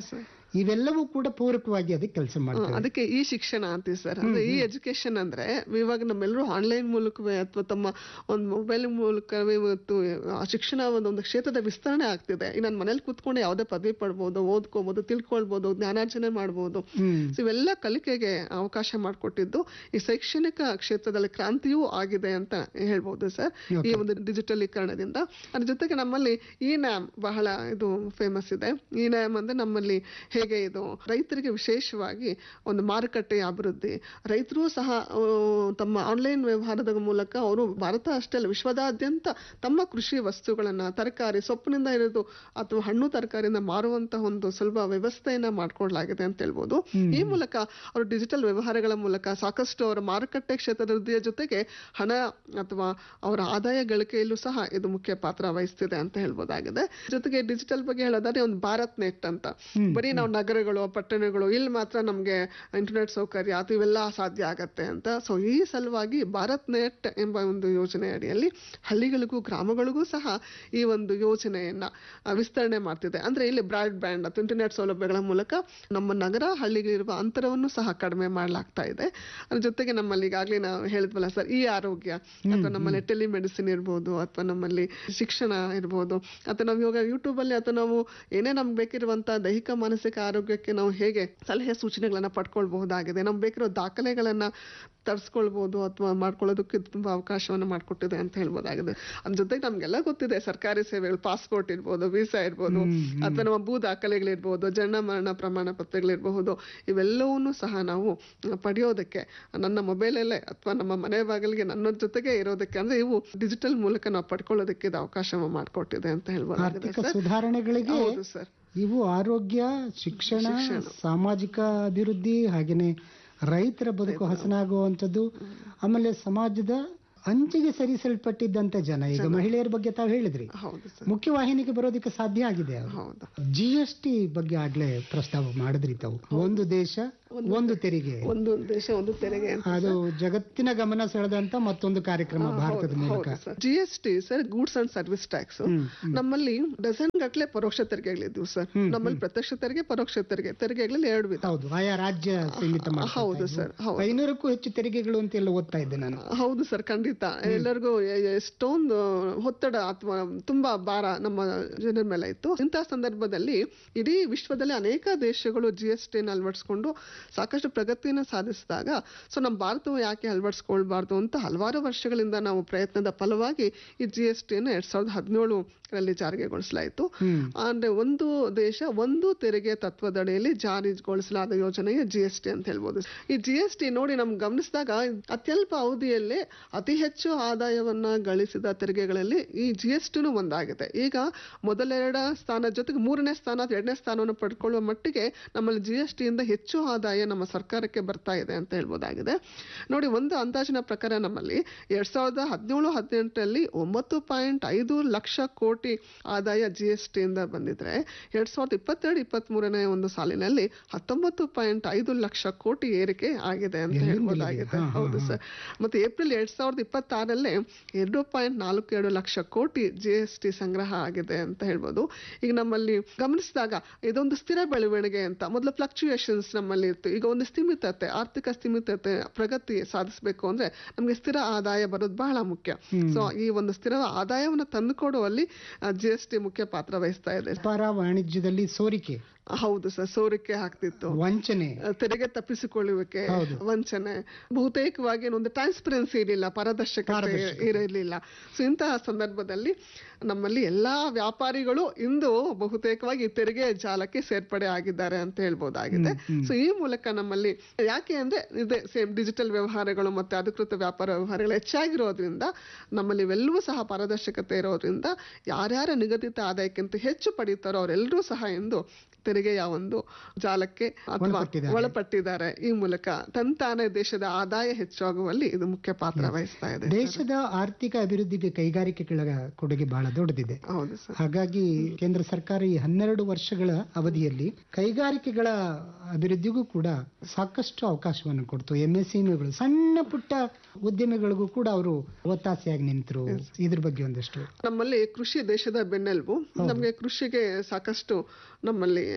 ಇವೆಲ್ಲವೂ ಕೂಡ ಪೂರಕವಾಗಿ ಅದಕ್ಕೆ ಕೆಲಸ ಮಾಡ್ತವೆ. ಅದಕ್ಕೆ ಈ ಶಿಕ್ಷಣ ಅಂತೀವಿ ಸರ್. ಅಂದ್ರೆ ಈ ಎಜುಕೇಶನ್ ಅಂದ್ರೆ ಇವಾಗ ನಮ್ಮೆಲ್ಲರೂ ಆನ್ಲೈನ್ ಮೂಲಕವೇ ಅಥವಾ ತಮ್ಮ ಒಂದು ಮೊಬೈಲ್ ಮೂಲಕವೇ ಇವತ್ತು ಆ ಶಿಕ್ಷಣ ಒಂದು ಕ್ಷೇತ್ರದ ವಿಸ್ತರಣೆ ಆಗ್ತಿದೆ. ಈಗ ನಾನು ಮನೇಲಿ ಕೂತ್ಕೊಂಡು ಯಾವುದೇ ಪದವಿ ಪಡ್ಬೋದು, ಓದ್ಕೋಬಹುದು, ತಿಳ್ಕೊಳ್ಬಹುದು, ಜ್ಞಾನಾರ್ಜನೆ ಮಾಡಬಹುದು. ಇವೆಲ್ಲ ಕಲಿಕೆಗೆ ಅವಕಾಶ ಮಾಡಿಕೊಟ್ಟಿದ್ದು ಈ ಶೈಕ್ಷಣಿಕ ಕ್ಷೇತ್ರದಲ್ಲಿ ಕ್ರಾಂತಿಯೂ ಆಗಿದೆ ಅಂತ ಹೇಳ್ಬೋದು ಸರ್, ಈ ಒಂದು ಡಿಜಿಟಲೀಕರಣದಿಂದ. ಅದ್ರ ಜೊತೆಗೆ ನಮ್ಮಲ್ಲಿ ಈ ನ್ಯಾಮ್ ಬಹಳ ಇದು ಫೇಮಸ್ ಇದೆ. ಈ ನ್ಯಾಮ್ ಅಂದ್ರೆ ನಮ್ಮಲ್ಲಿ ಹೇಗೆ ಇದು ರೈತರಿಗೆ ವಿಶೇಷವಾಗಿ ಒಂದು ಮಾರುಕಟ್ಟೆಯ ಅಭಿವೃದ್ಧಿ, ರೈತರು ಸಹ ತಮ್ಮ ಆನ್ಲೈನ್ ವ್ಯವಹಾರದ ಮೂಲಕ ಅವರು ಭಾರತ ಅಷ್ಟೇ ಅಲ್ಲ ವಿಶ್ವದಾದ್ಯಂತ ತಮ್ಮ ಕೃಷಿ ವಸ್ತುಗಳನ್ನ ತರಕಾರಿ ಸೊಪ್ಪಿನಿಂದ ಹಿಡಿದು ಅಥವಾ ಹಣ್ಣು ತರಕಾರಿಯಿಂದ ಮಾರುವಂತಹ ಒಂದು ಸುಲಭ ವ್ಯವಸ್ಥೆಯನ್ನ ಮಾಡ್ಕೊಡ್ಲಾಗಿದೆ ಅಂತ ಹೇಳ್ಬೋದು. ಈ ಮೂಲಕ ಅವರು ಡಿಜಿಟಲ್ ವ್ಯವಹಾರಗಳ ಮೂಲಕ ಸಾಕಷ್ಟು ಅವರ ಮಾರುಕಟ್ಟೆ ಕ್ಷೇತ್ರದ ವೃದ್ಧಿಯ ಜೊತೆಗೆ ಹಣ ಅಥವಾ ಅವರ ಆದಾಯ ಗಳಿಕೆಯಲ್ಲೂ ಸಹ ಇದು ಮುಖ್ಯ ಪಾತ್ರ ವಹಿಸ್ತಿದೆ ಅಂತ ಹೇಳ್ಬೋದಾಗಿದೆ. ಜೊತೆಗೆ ಡಿಜಿಟಲ್ ಬಗ್ಗೆ ಹೇಳೋದಾದ್ರೆ ಒಂದು ಭಾರತ್ ನೆಟ್ ಅಂತ, ಬರೀ ನಾವು ನಗರಗಳು ಪಟ್ಟಣಗಳು ಇಲ್ಲಿ ಮಾತ್ರ ನಮ್ಗೆ ಇಂಟರ್ನೆಟ್ ಸೌಕರ್ಯ ಅಥವಾ ಇವೆಲ್ಲ ಸಾಧ್ಯ ಆಗತ್ತೆ ಅಂತ. ಸೊ ಈ ಸಲುವಾಗಿ ಭಾರತ್ ನೆಟ್ ಎಂಬ ಒಂದು ಯೋಜನೆ ಅಡಿಯಲ್ಲಿ ಹಳ್ಳಿಗಳಿಗೂ ಗ್ರಾಮಗಳಿಗೂ ಸಹ ಈ ಒಂದು ಯೋಜನೆಯನ್ನ ವಿಸ್ತರಣೆ ಮಾಡ್ತಿದೆ. ಅಂದ್ರೆ ಇಲ್ಲಿ ಬ್ರಾಡ್ ಬ್ಯಾಂಡ್ ಅಥವಾ ಇಂಟರ್ನೆಟ್ ಸೌಲಭ್ಯಗಳ ಮೂಲಕ ನಮ್ಮ ನಗರ ಹಳ್ಳಿಗಳಿರುವ ಅಂತರವನ್ನು ಸಹ ಕಡಿಮೆ ಮಾಡಲಾಗ್ತಾ ಇದೆ. ಅದ್ರ ಜೊತೆಗೆ ನಮ್ಮಲ್ಲಿ ಈಗಾಗಲೇ ನಾವು ಹೇಳಿದ್ವಲ್ಲ ಸರ್, ಈ ಆರೋಗ್ಯ ಅಥವಾ ನಮ್ಮಲ್ಲಿ ಟೆಲಿಮೆಡಿಸಿನ್ ಇರ್ಬೋದು ಅಥವಾ ನಮ್ಮಲ್ಲಿ ಶಿಕ್ಷಣ ಇರ್ಬೋದು ಅಥವಾ ನಾವು ಇವಾಗ ಯೂಟ್ಯೂಬ್ ಅಲ್ಲಿ ಅಥವಾ ನಾವು ಏನೇ ನಮ್ಗೆ ಬೇಕಿರುವಂತಹ ದೈಹಿಕ ಮಾನಸಿಕ ಆರೋಗ್ಯಕ್ಕೆ ನಾವು ಹೇಗೆ ಸಲಹೆ ಸೂಚನೆಗಳನ್ನ ಪಡ್ಕೊಳ್ಬಹುದಾಗಿದೆ, ನಮ್ಗೆ ಬೇಕಿರೋ ದಾಖಲೆಗಳನ್ನ ತರಿಸ್ಕೊಳ್ಬಹುದು ಅಥವಾ ಮಾಡ್ಕೊಳ್ಳೋದಕ್ಕೆ ತುಂಬಾ ಅವಕಾಶವನ್ನ ಮಾಡಿಕೊಟ್ಟಿದೆ ಅಂತ ಹೇಳ್ಬೋದಾಗಿದೆ. ಅದ್ರ ಜೊತೆಗೆ ನಮ್ಗೆಲ್ಲ ಗೊತ್ತಿದೆ ಸರ್ಕಾರಿ ಸೇವೆಗಳು, ಪಾಸ್ಪೋರ್ಟ್ ಇರ್ಬೋದು, ವೀಸಾ ಇರ್ಬೋದು ಅಥವಾ ನಮ್ಮ ಭೂ ದಾಖಲೆಗಳಿರ್ಬೋದು, ಜನನ ಮರಣ ಪ್ರಮಾಣ ಪತ್ರಗಳಿರಬಹುದು, ಇವೆಲ್ಲವನ್ನೂ ಸಹ ನಾವು ಪಡೆಯೋದಕ್ಕೆ ನನ್ನ ಮೊಬೈಲಲ್ಲೇ ಅಥವಾ ನಮ್ಮ ಮನೆ ಬಾಗಿಲಿಗೆ ನನ್ನ ಜೊತೆಗೆ ಇರೋದಕ್ಕೆ ಅಂದ್ರೆ ಇವು ಡಿಜಿಟಲ್ ಮೂಲಕ ನಾವು ಪಡ್ಕೊಳ್ಳೋದಕ್ಕೆ ಇದು ಅವಕಾಶ ಮಾಡಿಕೊಟ್ಟಿದೆ ಅಂತ ಹೇಳ್ಬೋದಾಗಿದೆ. ಸುಧಾರಣೆಗಳಿಗೆ ಹೌದು ಸರ್. ಇವು ಆರೋಗ್ಯ, ಶಿಕ್ಷಣ, ಸಾಮಾಜಿಕ ಅಭಿವೃದ್ಧಿ, ಹಾಗೇನೆ ರೈತರ ಬದುಕು ಹಸನಾಗುವಂಥದ್ದು, ಆಮೇಲೆ ಸಮಾಜದ ಅಂಚಿಗೆ ಸರಿಸಲ್ಪಟ್ಟಿದ್ದಂತ ಜನ, ಈಗ ಮಹಿಳೆಯರ ಬಗ್ಗೆ ತಾವು ಹೇಳಿದ್ರಿ, ಮುಖ್ಯವಾಹಿನಿಗೆ ಬರೋದಕ್ಕೆ ಸಾಧ್ಯ ಆಗಿದೆ. GST ಬಗ್ಗೆ ಆಗ್ಲೇ ಪ್ರಸ್ತಾವ ಮಾಡಿದ್ರಿ ತಾವು. ಒಂದು ದೇಶ ಒಂದು ತೆರಿಗೆ, ಒಂದು ದೇಶ ಒಂದು ತೆರಿಗೆ, ಅದು ಜಗತ್ತಿನ ಗಮನ ಸೆಳೆದಂತ ಮತ್ತೊಂದು ಕಾರ್ಯಕ್ರಮ ಭಾರತದ ಮೂಲಕ. GST sir, goods and service tax. ನಮ್ಮಲ್ಲಿ ಡಜನ್ ಗಟ್ಟಲೆ ಪರೋಕ್ಷ ತೆರಿಗೆಗಳಿದ್ವು ಸರ್. ನಮ್ಮಲ್ಲಿ ಪ್ರತ್ಯಕ್ಷ ತೆರಿಗೆ, ಪರೋಕ್ಷ ತೆರಿಗೆಗಳಲ್ಲಿ 2 ವಿಧ. ಹೌದು, ಆಯಾ ರಾಜ್ಯ ಸೀಮಿತ. ಹೌದು ಸರ್. 500ಕ್ಕೂ ಹೆಚ್ಚು ತೆರಿಗೆಗಳು ಅಂತ ಎಲ್ಲ ಓದ್ತಾ ಇದ್ದೆ ನಾನು. ಹೌದು ಸರ್, ಖಂಡಿತ. ಎಲ್ಲರಿಗೂ ಎಷ್ಟೊಂದು ಒತ್ತಡ ಅಥವಾ ತುಂಬಾ ಭಾರ ನಮ್ಮ ಜನರ ಮೇಲೆ ಇತ್ತು. ಇಂತಹ ಸಂದರ್ಭದಲ್ಲಿ ಇಡೀ ವಿಶ್ವದಲ್ಲಿ ಅನೇಕ ದೇಶಗಳು GST ಅಳವಡಿಸಿಕೊಂಡು ಸಾಕಷ್ಟು ಪ್ರಗತಿಯನ್ನು ಸಾಧಿಸಿದಾಗ ಸೊ ನಮ್ಮ ಭಾರತವು ಯಾಕೆ ಅಳವಡಿಸ್ಕೊಳ್ಬಾರ್ದು ಅಂತ ಹಲವಾರು ವರ್ಷಗಳಿಂದ ನಾವು ಪ್ರಯತ್ನದ ಫಲವಾಗಿ ಈ GST 2017ರಲ್ಲಿ ಜಾರಿಗೊಳಿಸಲಾಯಿತು. ಅಂದ್ರೆ ಒಂದು ದೇಶ ಒಂದು ತೆರಿಗೆ ತತ್ವದಡಿಯಲ್ಲಿ ಜಾರಿಗೊಳಿಸಲಾದ ಯೋಜನೆಯ GST ಅಂತ ಹೇಳ್ಬೋದು. ಈ GST ನೋಡಿ ನಮ್ಗೆ ಗಮನಿಸಿದಾಗ ಅತ್ಯಲ್ಪ ಅವಧಿಯಲ್ಲೇ ಅತಿ ಹೆಚ್ಚು ಆದಾಯವನ್ನ ಗಳಿಸಿದ ತೆರಿಗೆಗಳಲ್ಲಿ ಈ GSTನೂ ಒಂದಾಗಿದೆ. ಈಗ ಮೊದಲೆರಡ ಸ್ಥಾನದ ಜೊತೆಗೆ 3ನೇ ಸ್ಥಾನ 2ನೇ ಸ್ಥಾನವನ್ನು ಪಡ್ಕೊಳ್ಳುವ ಮಟ್ಟಿಗೆ ನಮ್ಮಲ್ಲಿ GST ಇಂದ ಹೆಚ್ಚು ಆದಾಯ ನಮ್ಮ ಸರ್ಕಾರಕ್ಕೆ ಬರ್ತಾ ಇದೆ ಅಂತ ಹೇಳ್ಬೋದಾಗಿದೆ. ನೋಡಿ, ಒಂದು ಅಂದಾಜಿನ ಪ್ರಕಾರ ನಮ್ಮಲ್ಲಿ 2017-18ರಲ್ಲಿ 9.5 ಲಕ್ಷ ಕೋಟಿ ಆದಾಯ GST ಇಂದ ಬಂದಿದ್ರೆ 2022-23ನೇ ಒಂದು ಸಾಲಿನಲ್ಲಿ 19.5 ಲಕ್ಷ ಕೋಟಿ ಏರಿಕೆ ಆಗಿದೆ ಅಂತ ಹೇಳ್ಬೋದಾಗಿದೆ. ಹೌದು ಸರ್. ಮತ್ತೆ ಏಪ್ರಿಲ್ 2026ರಲ್ಲೇ 2.47 ಲಕ್ಷ ಕೋಟಿ GST ಸಂಗ್ರಹ ಆಗಿದೆ ಅಂತ ಹೇಳ್ಬೋದು. ಈಗ ನಮ್ಮಲ್ಲಿ ಗಮನಿಸಿದಾಗ ಇದೊಂದು ಸ್ಥಿರ ಬೆಳವಣಿಗೆ ಅಂತ. ಮೊದಲು ಫ್ಲಕ್ಚುಯೇಷನ್ಸ್ ನಮ್ಮಲ್ಲಿ ಇತ್ತು, ಈಗ ಒಂದು ಸ್ಥಿಮಿತತೆ, ಆರ್ಥಿಕ ಸ್ಥಿಮಿತತೆ, ಪ್ರಗತಿ ಸಾಧಿಸಬೇಕು ಅಂದ್ರೆ ನಮ್ಗೆ ಸ್ಥಿರ ಆದಾಯ ಬರೋದು ಬಹಳ ಮುಖ್ಯ. ಸೊ ಈ ಒಂದು ಸ್ಥಿರ ಆದಾಯವನ್ನು ತಂದುಕೊಡುವಲ್ಲಿ GST ಮುಖ್ಯ ಪಾತ್ರ ವಹಿಸ್ತಾ ಇದೆ. ವ್ಯಾಪಾರ ವಾಣಿಜ್ಯದಲ್ಲಿ ಸೋರಿಕೆ, ಹೌದು ಸರ್, ಸೋರಿಕೆ ಆಗ್ತಿತ್ತು, ವಂಚನೆ, ತೆರಿಗೆ ತಪ್ಪಿಸಿಕೊಳ್ಳುವಿಕೆ, ವಂಚನೆ, ಬಹುತೇಕವಾಗಿ ಒಂದು ಟ್ರಾನ್ಸ್ಪರೆನ್ಸಿ ಇರಲಿಲ್ಲ, ಪಾರದರ್ಶಕತೆ ಇರಲಿಲ್ಲ. ಸೊ ಇಂತಹ ಸಂದರ್ಭದಲ್ಲಿ ನಮ್ಮಲ್ಲಿ ಎಲ್ಲಾ ವ್ಯಾಪಾರಿಗಳು ಇಂದು ಬಹುತೇಕವಾಗಿ ತೆರಿಗೆ ಜಾಲಕ್ಕೆ ಸೇರ್ಪಡೆ ಆಗಿದ್ದಾರೆ ಅಂತ ಹೇಳ್ಬೋದಾಗಿದೆ. ಸೊ ಈ ಮೂಲಕ ನಮ್ಮಲ್ಲಿ ಯಾಕೆ ಅಂದ್ರೆ ಇದೆ ಸೇಮ್ ಡಿಜಿಟಲ್ ವ್ಯವಹಾರಗಳು ಮತ್ತೆ ಅಧಿಕೃತ ವ್ಯಾಪಾರ ವ್ಯವಹಾರಗಳು ಹೆಚ್ಚಾಗಿರೋದ್ರಿಂದ ನಮ್ಮಲ್ಲಿ ಇವೆಲ್ಲವೂ ಸಹ ಪಾರದರ್ಶಕತೆ ಇರೋದ್ರಿಂದ ಯಾರ್ಯಾರ ನಿಗದಿತ ಆದಾಯಕ್ಕಿಂತ ಹೆಚ್ಚು ಪಡೀತಾರೋ ಅವರೆಲ್ಲರೂ ಸಹ ಇಂದು ತೆರಿಗೆಯ ಒಂದು ಜಾಲಕ್ಕೆ ಅಥವಾ ಒಳಪಟ್ಟಿದ್ದಾರೆ. ಈ ಮೂಲಕ ತಂತಾನೆ ದೇಶದ ಆದಾಯ ಹೆಚ್ಚಾಗುವಲ್ಲಿ ಇದು ಮುಖ್ಯ ಪಾತ್ರ ವಹಿಸ್ತಾ ಇದೆ. ದೇಶದ ಆರ್ಥಿಕ ಅಭಿವೃದ್ಧಿಗೆ ಕೈಗಾರಿಕೆಗಳ ಕೊಡುಗೆ ಬಹಳ ದೊಡ್ಡದಿದೆ. ಹೌದು ಸರ್. ಹಾಗಾಗಿ ಕೇಂದ್ರ ಸರ್ಕಾರ ಈ 12 ವರ್ಷಗಳ ಅವಧಿಯಲ್ಲಿ ಕೈಗಾರಿಕೆಗಳ ಅಭಿವೃದ್ಧಿಗೂ ಕೂಡ ಸಾಕಷ್ಟು ಅವಕಾಶವನ್ನು ಕೊಡ್ತು. MSMEಗಳು, ಸಣ್ಣ ಪುಟ್ಟ ಉದ್ಯಮಿಗಳಿಗೂ ಕೂಡ ಅವರು ಒತ್ತಾಸೆಯಾಗಿ ನಿಂತರು. ಇದ್ರ ಬಗ್ಗೆ ಒಂದಷ್ಟು. ನಮ್ಮಲ್ಲಿ ಕೃಷಿ ದೇಶದ ಬೆನ್ನೆಲುಬು. ನಮಗೆ ಕೃಷಿಗೆ ಸಾಕಷ್ಟು ನಮ್ಮಲ್ಲಿ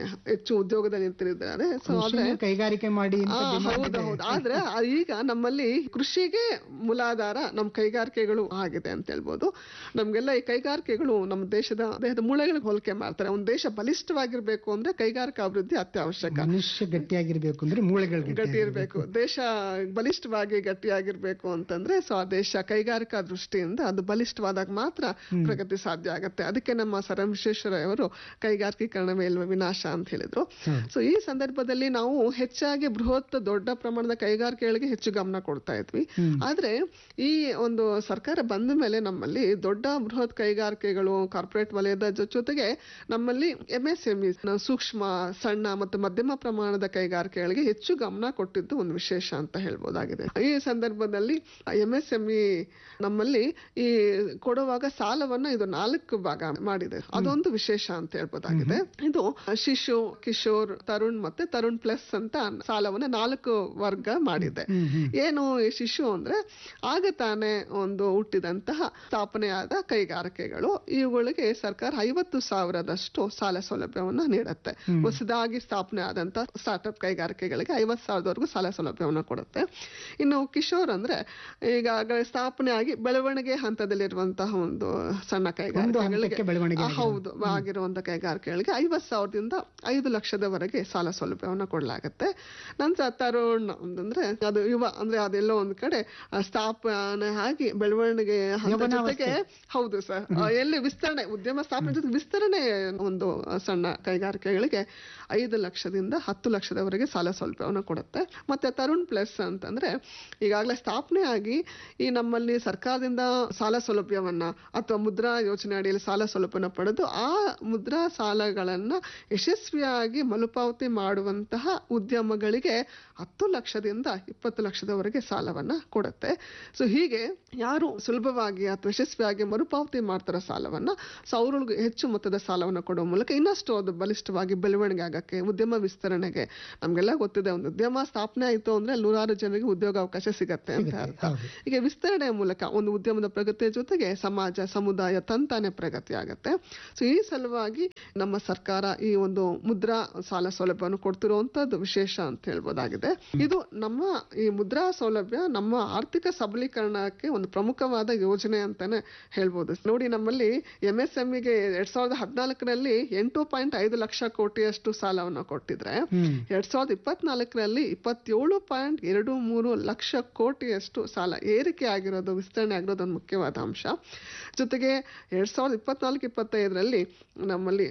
ಹೆಚ್ಚು ಉದ್ಯೋಗದಲ್ಲಿ ನಿಂತಿದ್ದಾರೆ. ಸೊ ಆದ್ರೆ ಕೈಗಾರಿಕೆ ಮಾಡಿ ಹೌದು. ಆದ್ರೆ ಈಗ ನಮ್ಮಲ್ಲಿ ಕೃಷಿಗೆ ಮೂಲಾಧಾರ ನಮ್ಮ ಕೈಗಾರಿಕೆಗಳು ಆಗಿದೆ ಅಂತ ಹೇಳ್ಬೋದು. ನಮ್ಗೆಲ್ಲ ಈ ಕೈಗಾರಿಕೆಗಳು ನಮ್ಮ ದೇಹದ ಮೂಳೆಗಳಿಗೆ ಹೋಲಿಕೆ ಮಾಡ್ತಾರೆ. ಒಂದು ದೇಶ ಬಲಿಷ್ಠವಾಗಿರ್ಬೇಕು ಅಂದ್ರೆ ಕೈಗಾರಿಕಾ ಅಭಿವೃದ್ಧಿ ಅತ್ಯವಶ್ಯಕ. ಮನುಷ್ಯ ಗಟ್ಟಿಯಾಗಿರ್ಬೇಕು ಅಂದ್ರೆ ಮೂಳೆಗಳು ಗಟ್ಟಿ ಇರಬೇಕು. ದೇಶ ಬಲಿಷ್ಠವಾಗಿ ಗಟ್ಟಿಯಾಗಿರ್ಬೇಕು ಅಂತಂದ್ರೆ ಸೊ ಆ ದೇಶ ಕೈಗಾರಿಕಾ ದೃಷ್ಟಿಯಿಂದ ಅದು ಬಲಿಷ್ಠವಾದಾಗ ಮಾತ್ರ ಪ್ರಗತಿ ಸಾಧ್ಯ ಆಗತ್ತೆ. ಅದಕ್ಕೆ ನಮ್ಮ ಸರ್ ಎಂ ವಿಶ್ವೇಶ್ವರಯ್ಯ ಕೈಗಾರಿಕೀಕರಣವೇ ಇಲ್ವ ವಿನಾಶ ಅಂತ ಹೇಳಿದ್ರು. ಸೊ ಈ ಸಂದರ್ಭದಲ್ಲಿ ನಾವು ಹೆಚ್ಚಾಗಿ ಬೃಹತ್ ದೊಡ್ಡ ಪ್ರಮಾಣದ ಕೈಗಾರಿಕೆಗಳಿಗೆ ಹೆಚ್ಚು ಗಮನ ಕೊಡ್ತಾ ಇದ್ವಿ. ಆದ್ರೆ ಈ ಒಂದು ಸರ್ಕಾರ ಬಂದ ಮೇಲೆ ನಮ್ಮಲ್ಲಿ ದೊಡ್ಡ ಬೃಹತ್ ಕೈಗಾರಿಕೆಗಳು ಕಾರ್ಪೊರೇಟ್ ವಲಯದ ಜೊತೆಗೆ ನಮ್ಮಲ್ಲಿ MSME ಸೂಕ್ಷ್ಮ ಸಣ್ಣ ಮತ್ತು ಮಧ್ಯಮ ಪ್ರಮಾಣದ ಕೈಗಾರಿಕೆಗಳಿಗೆ ಹೆಚ್ಚು ಗಮನ ಕೊಟ್ಟಿದ್ದು ಒಂದು ವಿಶೇಷ ಅಂತ ಹೇಳ್ಬೋದಾಗಿದೆ. ಈ ಸಂದರ್ಭದಲ್ಲಿ MSME ನಮ್ಮಲ್ಲಿ ಈ ಕೊಡುವಾಗ ಸಾಲವನ್ನ ಇದು 4 ಭಾಗ ಮಾಡಿದೆ. ಅದೊಂದು ವಿಶೇಷ ಅಂತ ಹೇಳ್ಬೋದಾಗಿದೆ. ಇದು ಶಿಶು, ಕಿಶೋರ್, ತರುಣ್ ಮತ್ತೆ ತರುಣ್ ಪ್ಲಸ್ ಅಂತ ಸಾಲವನ್ನ 4 ವರ್ಗ ಮಾಡಿದೆ. ಏನು ಈ ಶಿಶು ಅಂದ್ರೆ ಆಗ ತಾನೇ ಒಂದು ಹುಟ್ಟಿದಂತಹ ಸ್ಥಾಪನೆಯಾದ ಕೈಗಾರಿಕೆಗಳು. ಇವುಗಳಿಗೆ ಸರ್ಕಾರ 50,000ದಷ್ಟು ಸಾಲ ಸೌಲಭ್ಯವನ್ನ ನೀಡುತ್ತೆ. ಹೊಸದಾಗಿ ಸ್ಥಾಪನೆ ಆದಂತ ಸ್ಟಾರ್ಟ್ಅಪ್ ಕೈಗಾರಿಕೆಗಳಿಗೆ 50,000ದವರೆಗೂ ಸಾಲ ಸೌಲಭ್ಯವನ್ನ ಕೊಡುತ್ತೆ. ಇನ್ನು ಕಿಶೋರ್ ಅಂದ್ರೆ ಈಗಾಗಲೇ ಸ್ಥಾಪನೆ ಆಗಿ ಬೆಳವಣಿಗೆ ಹಂತದಲ್ಲಿರುವಂತಹ ಒಂದು ಸಣ್ಣ ಕೈಗಾರಿಕೆಗಳಿಗೆ ಹೌದು ಆಗಿರುವಂತಹ ಕೈಗಾರಿಕೆಗಳಿಗೆ 50,000ದಿಂದ 5 ಲಕ್ಷದವರೆಗೆ ಸಾಲ ಸೌಲಭ್ಯವನ್ನು ಕೊಡಲಾಗುತ್ತೆ. ನಂತರ ತರುಣ್ ಅಂದ್ರೆ ಅದು ಯುವ ಅಂದ್ರೆ ಅದೆಲ್ಲೋ ಒಂದ್ ಕಡೆ ಸ್ಥಾಪನೆ ಆಗಿ ಬೆಳವಣಿಗೆ ಹಂತ ಜೊತೆಗೆ ಹೌದು ಸರ್ ಎಲ್ಲಿ ವಿಸ್ತರಣೆ ಉದ್ಯಮ ಸ್ಥಾಪನೆ ಜೊತೆ ವಿಸ್ತರಣೆ ಒಂದು ಸಣ್ಣ ಕೈಗಾರಿಕೆಗಳಿಗೆ 5 ಲಕ್ಷದಿಂದ 10 ಲಕ್ಷದವರೆಗೆ ಸಾಲ ಸೌಲಭ್ಯವನ್ನು ಕೊಡುತ್ತೆ. ಮತ್ತೆ ತರುಣ್ ಪ್ಲಸ್ ಅಂತಂದ್ರೆ ಈಗಾಗಲೇ ಸ್ಥಾಪನೆ ಆಗಿ ಈ ನಮ್ಮಲ್ಲಿ ಸರ್ಕಾರದಿಂದ ಸಾಲ ಸೌಲಭ್ಯವನ್ನ ಅಥವಾ ಮುದ್ರಾ ಯೋಜನೆ ಅಡಿಯಲ್ಲಿ ಸಾಲ ಸೌಲಭ್ಯನ ಪಡೆದು ಆ ಮುದ್ರಾ ಸಾಲಗಳನ್ನ ಯಶಸ್ವಿಯಾಗಿ ಮರುಪಾವತಿ ಮಾಡುವಂತಹ ಉದ್ಯಮಗಳಿಗೆ 10 ಲಕ್ಷದಿಂದ 20 ಲಕ್ಷದವರೆಗೆ ಸಾಲವನ್ನ ಕೊಡುತ್ತೆ. ಸೊ ಹೀಗೆ ಯಾರು ಸುಲಭವಾಗಿ ಅಥವಾ ಯಶಸ್ವಿಯಾಗಿ ಮರುಪಾವತಿ ಮಾಡ್ತಾರ ಸಾಲವನ್ನ ಸೊ ಅವ್ರಿಗೆ ಹೆಚ್ಚು ಮೊತ್ತದ ಸಾಲವನ್ನು ಕೊಡುವ ಮೂಲಕ ಇನ್ನಷ್ಟು ಅದು ಬಲಿಷ್ಠವಾಗಿ ಬೆಳವಣಿಗೆ ಆಗಕ್ಕೆ ಉದ್ಯಮ ವಿಸ್ತರಣೆಗೆ ನಮ್ಗೆಲ್ಲ ಗೊತ್ತಿದೆ ಒಂದು ಉದ್ಯಮ ಸ್ಥಾಪನೆ ಆಯ್ತು ಅಂದ್ರೆ 100 ಜನರಿಗೆ ಉದ್ಯೋಗ ಅವಕಾಶ ಸಿಗತ್ತೆ ಅಂತ ಅರ್ಥ. ಹೀಗೆ ವಿಸ್ತರಣೆಯ ಮೂಲಕ ಒಂದು ಉದ್ಯಮದ ಪ್ರಗತಿಯ ಜೊತೆಗೆ ಸಮಾಜ ಸಮುದಾಯ ತಂತಾನೆ ಪ್ರಗತಿ ಆಗತ್ತೆ. ಸೊ ಈ ಸಲುವಾಗಿ ನಮ್ಮ ಸರ್ಕಾರ ಈ ಒಂದು ಮುದ್ರಾ ಸಾಲ ಸೌಲಭ್ಯವನ್ನು ಕೊಡ್ತಿರುವಂತದ್ದು ವಿಶೇಷ ಅಂತ ಹೇಳ್ಬೋದಾಗಿದೆ. ಇದು ನಮ್ಮ ಈ ಮುದ್ರಾ ಸೌಲಭ್ಯ ನಮ್ಮ ಆರ್ಥಿಕ ಸಬಲೀಕರಣಕ್ಕೆ ಒಂದು ಪ್ರಮುಖವಾದ ಯೋಜನೆ ಅಂತಾನೆ ಹೇಳ್ಬೋದು. ನೋಡಿ ನಮ್ಮಲ್ಲಿ MSMEಗೆ 2014ರಲ್ಲಿ 8.5 ಲಕ್ಷ ಕೋಟಿಯಷ್ಟು ಸಾಲವನ್ನು ಕೊಟ್ಟಿದ್ರೆ 2024ರಲ್ಲಿ 27.23 ಲಕ್ಷ ಕೋಟಿಯಷ್ಟು ಸಾಲ ಏರಿಕೆ ಆಗಿರೋದು ವಿಸ್ತರಣೆ ಆಗಿರೋದು ಒಂದು ಮುಖ್ಯವಾದ ಅಂಶ. ಜೊತೆಗೆ 2024-25ರಲ್ಲಿ ನಮ್ಮಲ್ಲಿ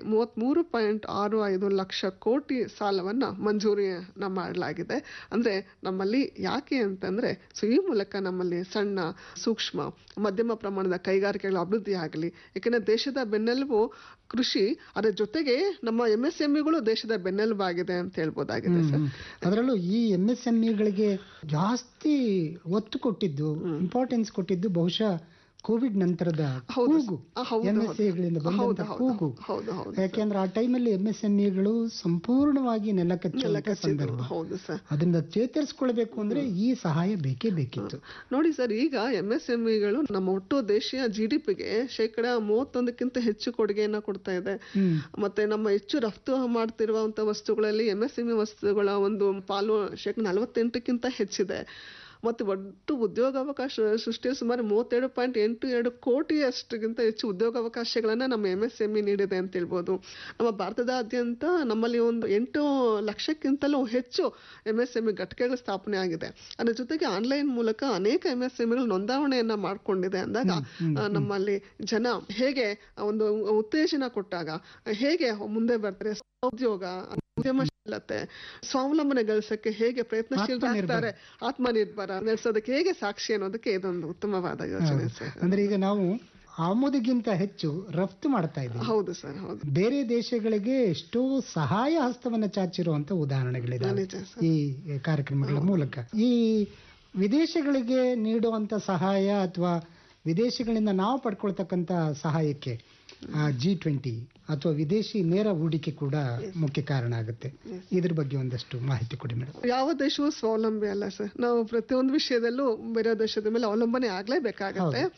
33.65 ಲಕ್ಷ ಕೋಟಿ ಸಾಲವನ್ನ ಮಂಜೂರಿಯನ್ನ ಮಾಡಲಾಗಿದೆ. ಅಂದ್ರೆ ನಮ್ಮಲ್ಲಿ ಯಾಕೆ ಅಂತಂದ್ರೆ ಸೊ ಈ ಮೂಲಕ ನಮ್ಮಲ್ಲಿ ಸಣ್ಣ ಸೂಕ್ಷ್ಮ ಮಧ್ಯಮ ಪ್ರಮಾಣದ ಕೈಗಾರಿಕೆಗಳ ಅಭಿವೃದ್ಧಿ ಆಗಲಿ. ಯಾಕಂದ್ರೆ ದೇಶದ ಬೆನ್ನೆಲುಬು ಕೃಷಿ, ಅದರ ಜೊತೆಗೆ ನಮ್ಮ MSMEಗಳು ದೇಶದ ಬೆನ್ನೆಲುಬಾಗಿದೆ ಅಂತ ಹೇಳ್ಬೋದಾಗಿದೆ ಸರ್. ಅದರಲ್ಲೂ ಈ MSMEಗಳಿಗೆ ಜಾಸ್ತಿ ಒತ್ತು ಕೊಟ್ಟಿದ್ದು ಇಂಪಾರ್ಟೆನ್ಸ್ ಕೊಟ್ಟಿದ್ದು ಬಹುಶಃ ಕೋವಿಡ್ ನಂತರದ ಕೂಗು MSMEಗಳಿಂದ ಬಂದಂತ ಕೂಗು. ಯಾಕೆಂದ್ರೆ ಆ ಟೈಮಲ್ಲಿ MSMEಗಳು ಸಂಪೂರ್ಣವಾಗಿ ನೆಲಕಚ್ಚುವಂತ ಸಂದರ್ಭ. ಅದರಿಂದ ಚೇತರಿಸಿಕೊಳ್ಬೇಕು ಅಂದ್ರೆ ಈ ಸಹಾಯ ಬೇಕೇ ಬೇಕಿತ್ತು. ನೋಡಿ ಸರ್, ಈಗ MSMEಗಳು ನಮ್ಮ ಒಟ್ಟು ದೇಶೀಯ GDPಗೆ 31% ಹೆಚ್ಚು ಕೊಡುಗೆಯನ್ನ ಕೊಡ್ತಾ ಇದೆ. ಮತ್ತೆ ನಮ್ಮ ಹೆಚ್ಚು ರಫ್ತು ಮಾಡ್ತಿರುವಂತ ವಸ್ತುಗಳಲ್ಲಿ MSME ವಸ್ತುಗಳ ಒಂದು ಪಾಲು 48% ಹೆಚ್ಚಿದೆ. ಮತ್ತು ಒಟ್ಟು ಉದ್ಯೋಗಾವಕಾಶ ಸೃಷ್ಟಿಯ ಸುಮಾರು 37.82 ಕೋಟಿಯಷ್ಟಿಗಿಂತ ಹೆಚ್ಚು ಉದ್ಯೋಗಾವಕಾಶಗಳನ್ನ ನಮ್ಮ MSME ನೀಡಿದೆ ಅಂತ ಹೇಳ್ಬೋದು. ನಮ್ಮ ಭಾರತದಾದ್ಯಂತ ನಮ್ಮಲ್ಲಿ ಒಂದು 8 ಲಕ್ಷಕ್ಕಿಂತಲೂ ಹೆಚ್ಚು MSME ಘಟಕಗಳ ಸ್ಥಾಪನೆ ಆಗಿದೆ. ಅದರ ಜೊತೆಗೆ ಆನ್ಲೈನ್ ಮೂಲಕ ಅನೇಕ MSMEಗಳು ನೋಂದಾವಣೆಯನ್ನ ಮಾಡ್ಕೊಂಡಿದೆ ಅಂದಾಗ ನಮ್ಮಲ್ಲಿ ಜನ ಹೇಗೆ ಒಂದು ಉತ್ತೇಜನ ಕೊಟ್ಟಾಗ ಹೇಗೆ ಮುಂದೆ ಬರ್ತಾರೆ, ಉದ್ಯೋಗ ಉದ್ಯಮಶೀಲತೆ ಸ್ವಾವಲಂಬನೆ ಗಳಿಸಕ್ಕೆ ಹೇಗೆ ಪ್ರಯತ್ನಶೀಲರಾಗ್ತಾರೆ, ಆತ್ಮನಿರ್ಭರ ನಡೆಸೋದಕ್ಕೆ ಹೇಗೆ ಸಾಕ್ಷಿ ಅನ್ನೋದಕ್ಕೆ ಇದೊಂದು ಉತ್ತಮವಾದ ಯೋಜನೆ ಸರ್. ಅಂದ್ರೆ ಈಗ ನಾವು ಆಮದಿಗಿಂತ ಹೆಚ್ಚು ರಫ್ತು ಮಾಡ್ತಾ ಇದ್ದೀವಿ. ಹೌದು ಸರ್, ಹೌದು. ಬೇರೆ ದೇಶಗಳಿಗೆ ಎಷ್ಟೋ ಸಹಾಯ ಹಸ್ತವನ್ನ ಚಾಚಿರುವಂತ ಉದಾಹರಣೆಗಳಿದೆ ಈ ಕಾರ್ಯಕ್ರಮಗಳ ಮೂಲಕ. ಈ ವಿದೇಶಗಳಿಗೆ ನೀಡುವಂತ ಸಹಾಯ ಅಥವಾ ವಿದೇಶಗಳಿಂದ ನಾವು ಪಡ್ಕೊಳ್ತಕ್ಕಂತ ಸಹಾಯಕ್ಕೆ G20 ಅಥವಾ ವಿದೇಶಿ ನೇರ ಹೂಡಿಕೆ ಕೂಡ ಮುಖ್ಯ ಕಾರಣ ಆಗುತ್ತೆ. ಇದ್ರ ಬಗ್ಗೆ ಒಂದಷ್ಟು ಮಾಹಿತಿ ಕೊಡಿ ಮೇಡಮ್. ಯಾವ ದೇಶವೂ ಸ್ವಾವಲಂಬಿ ಅಲ್ಲ ಸರ್. ನಾವು ಪ್ರತಿಯೊಂದು ವಿಷಯದಲ್ಲೂ ಬೇರೆ ದೇಶದ ಮೇಲೆ ಅವಲಂಬನೆ ಆಗ್ಲೇಬೇಕಾಗತ್ತೆ.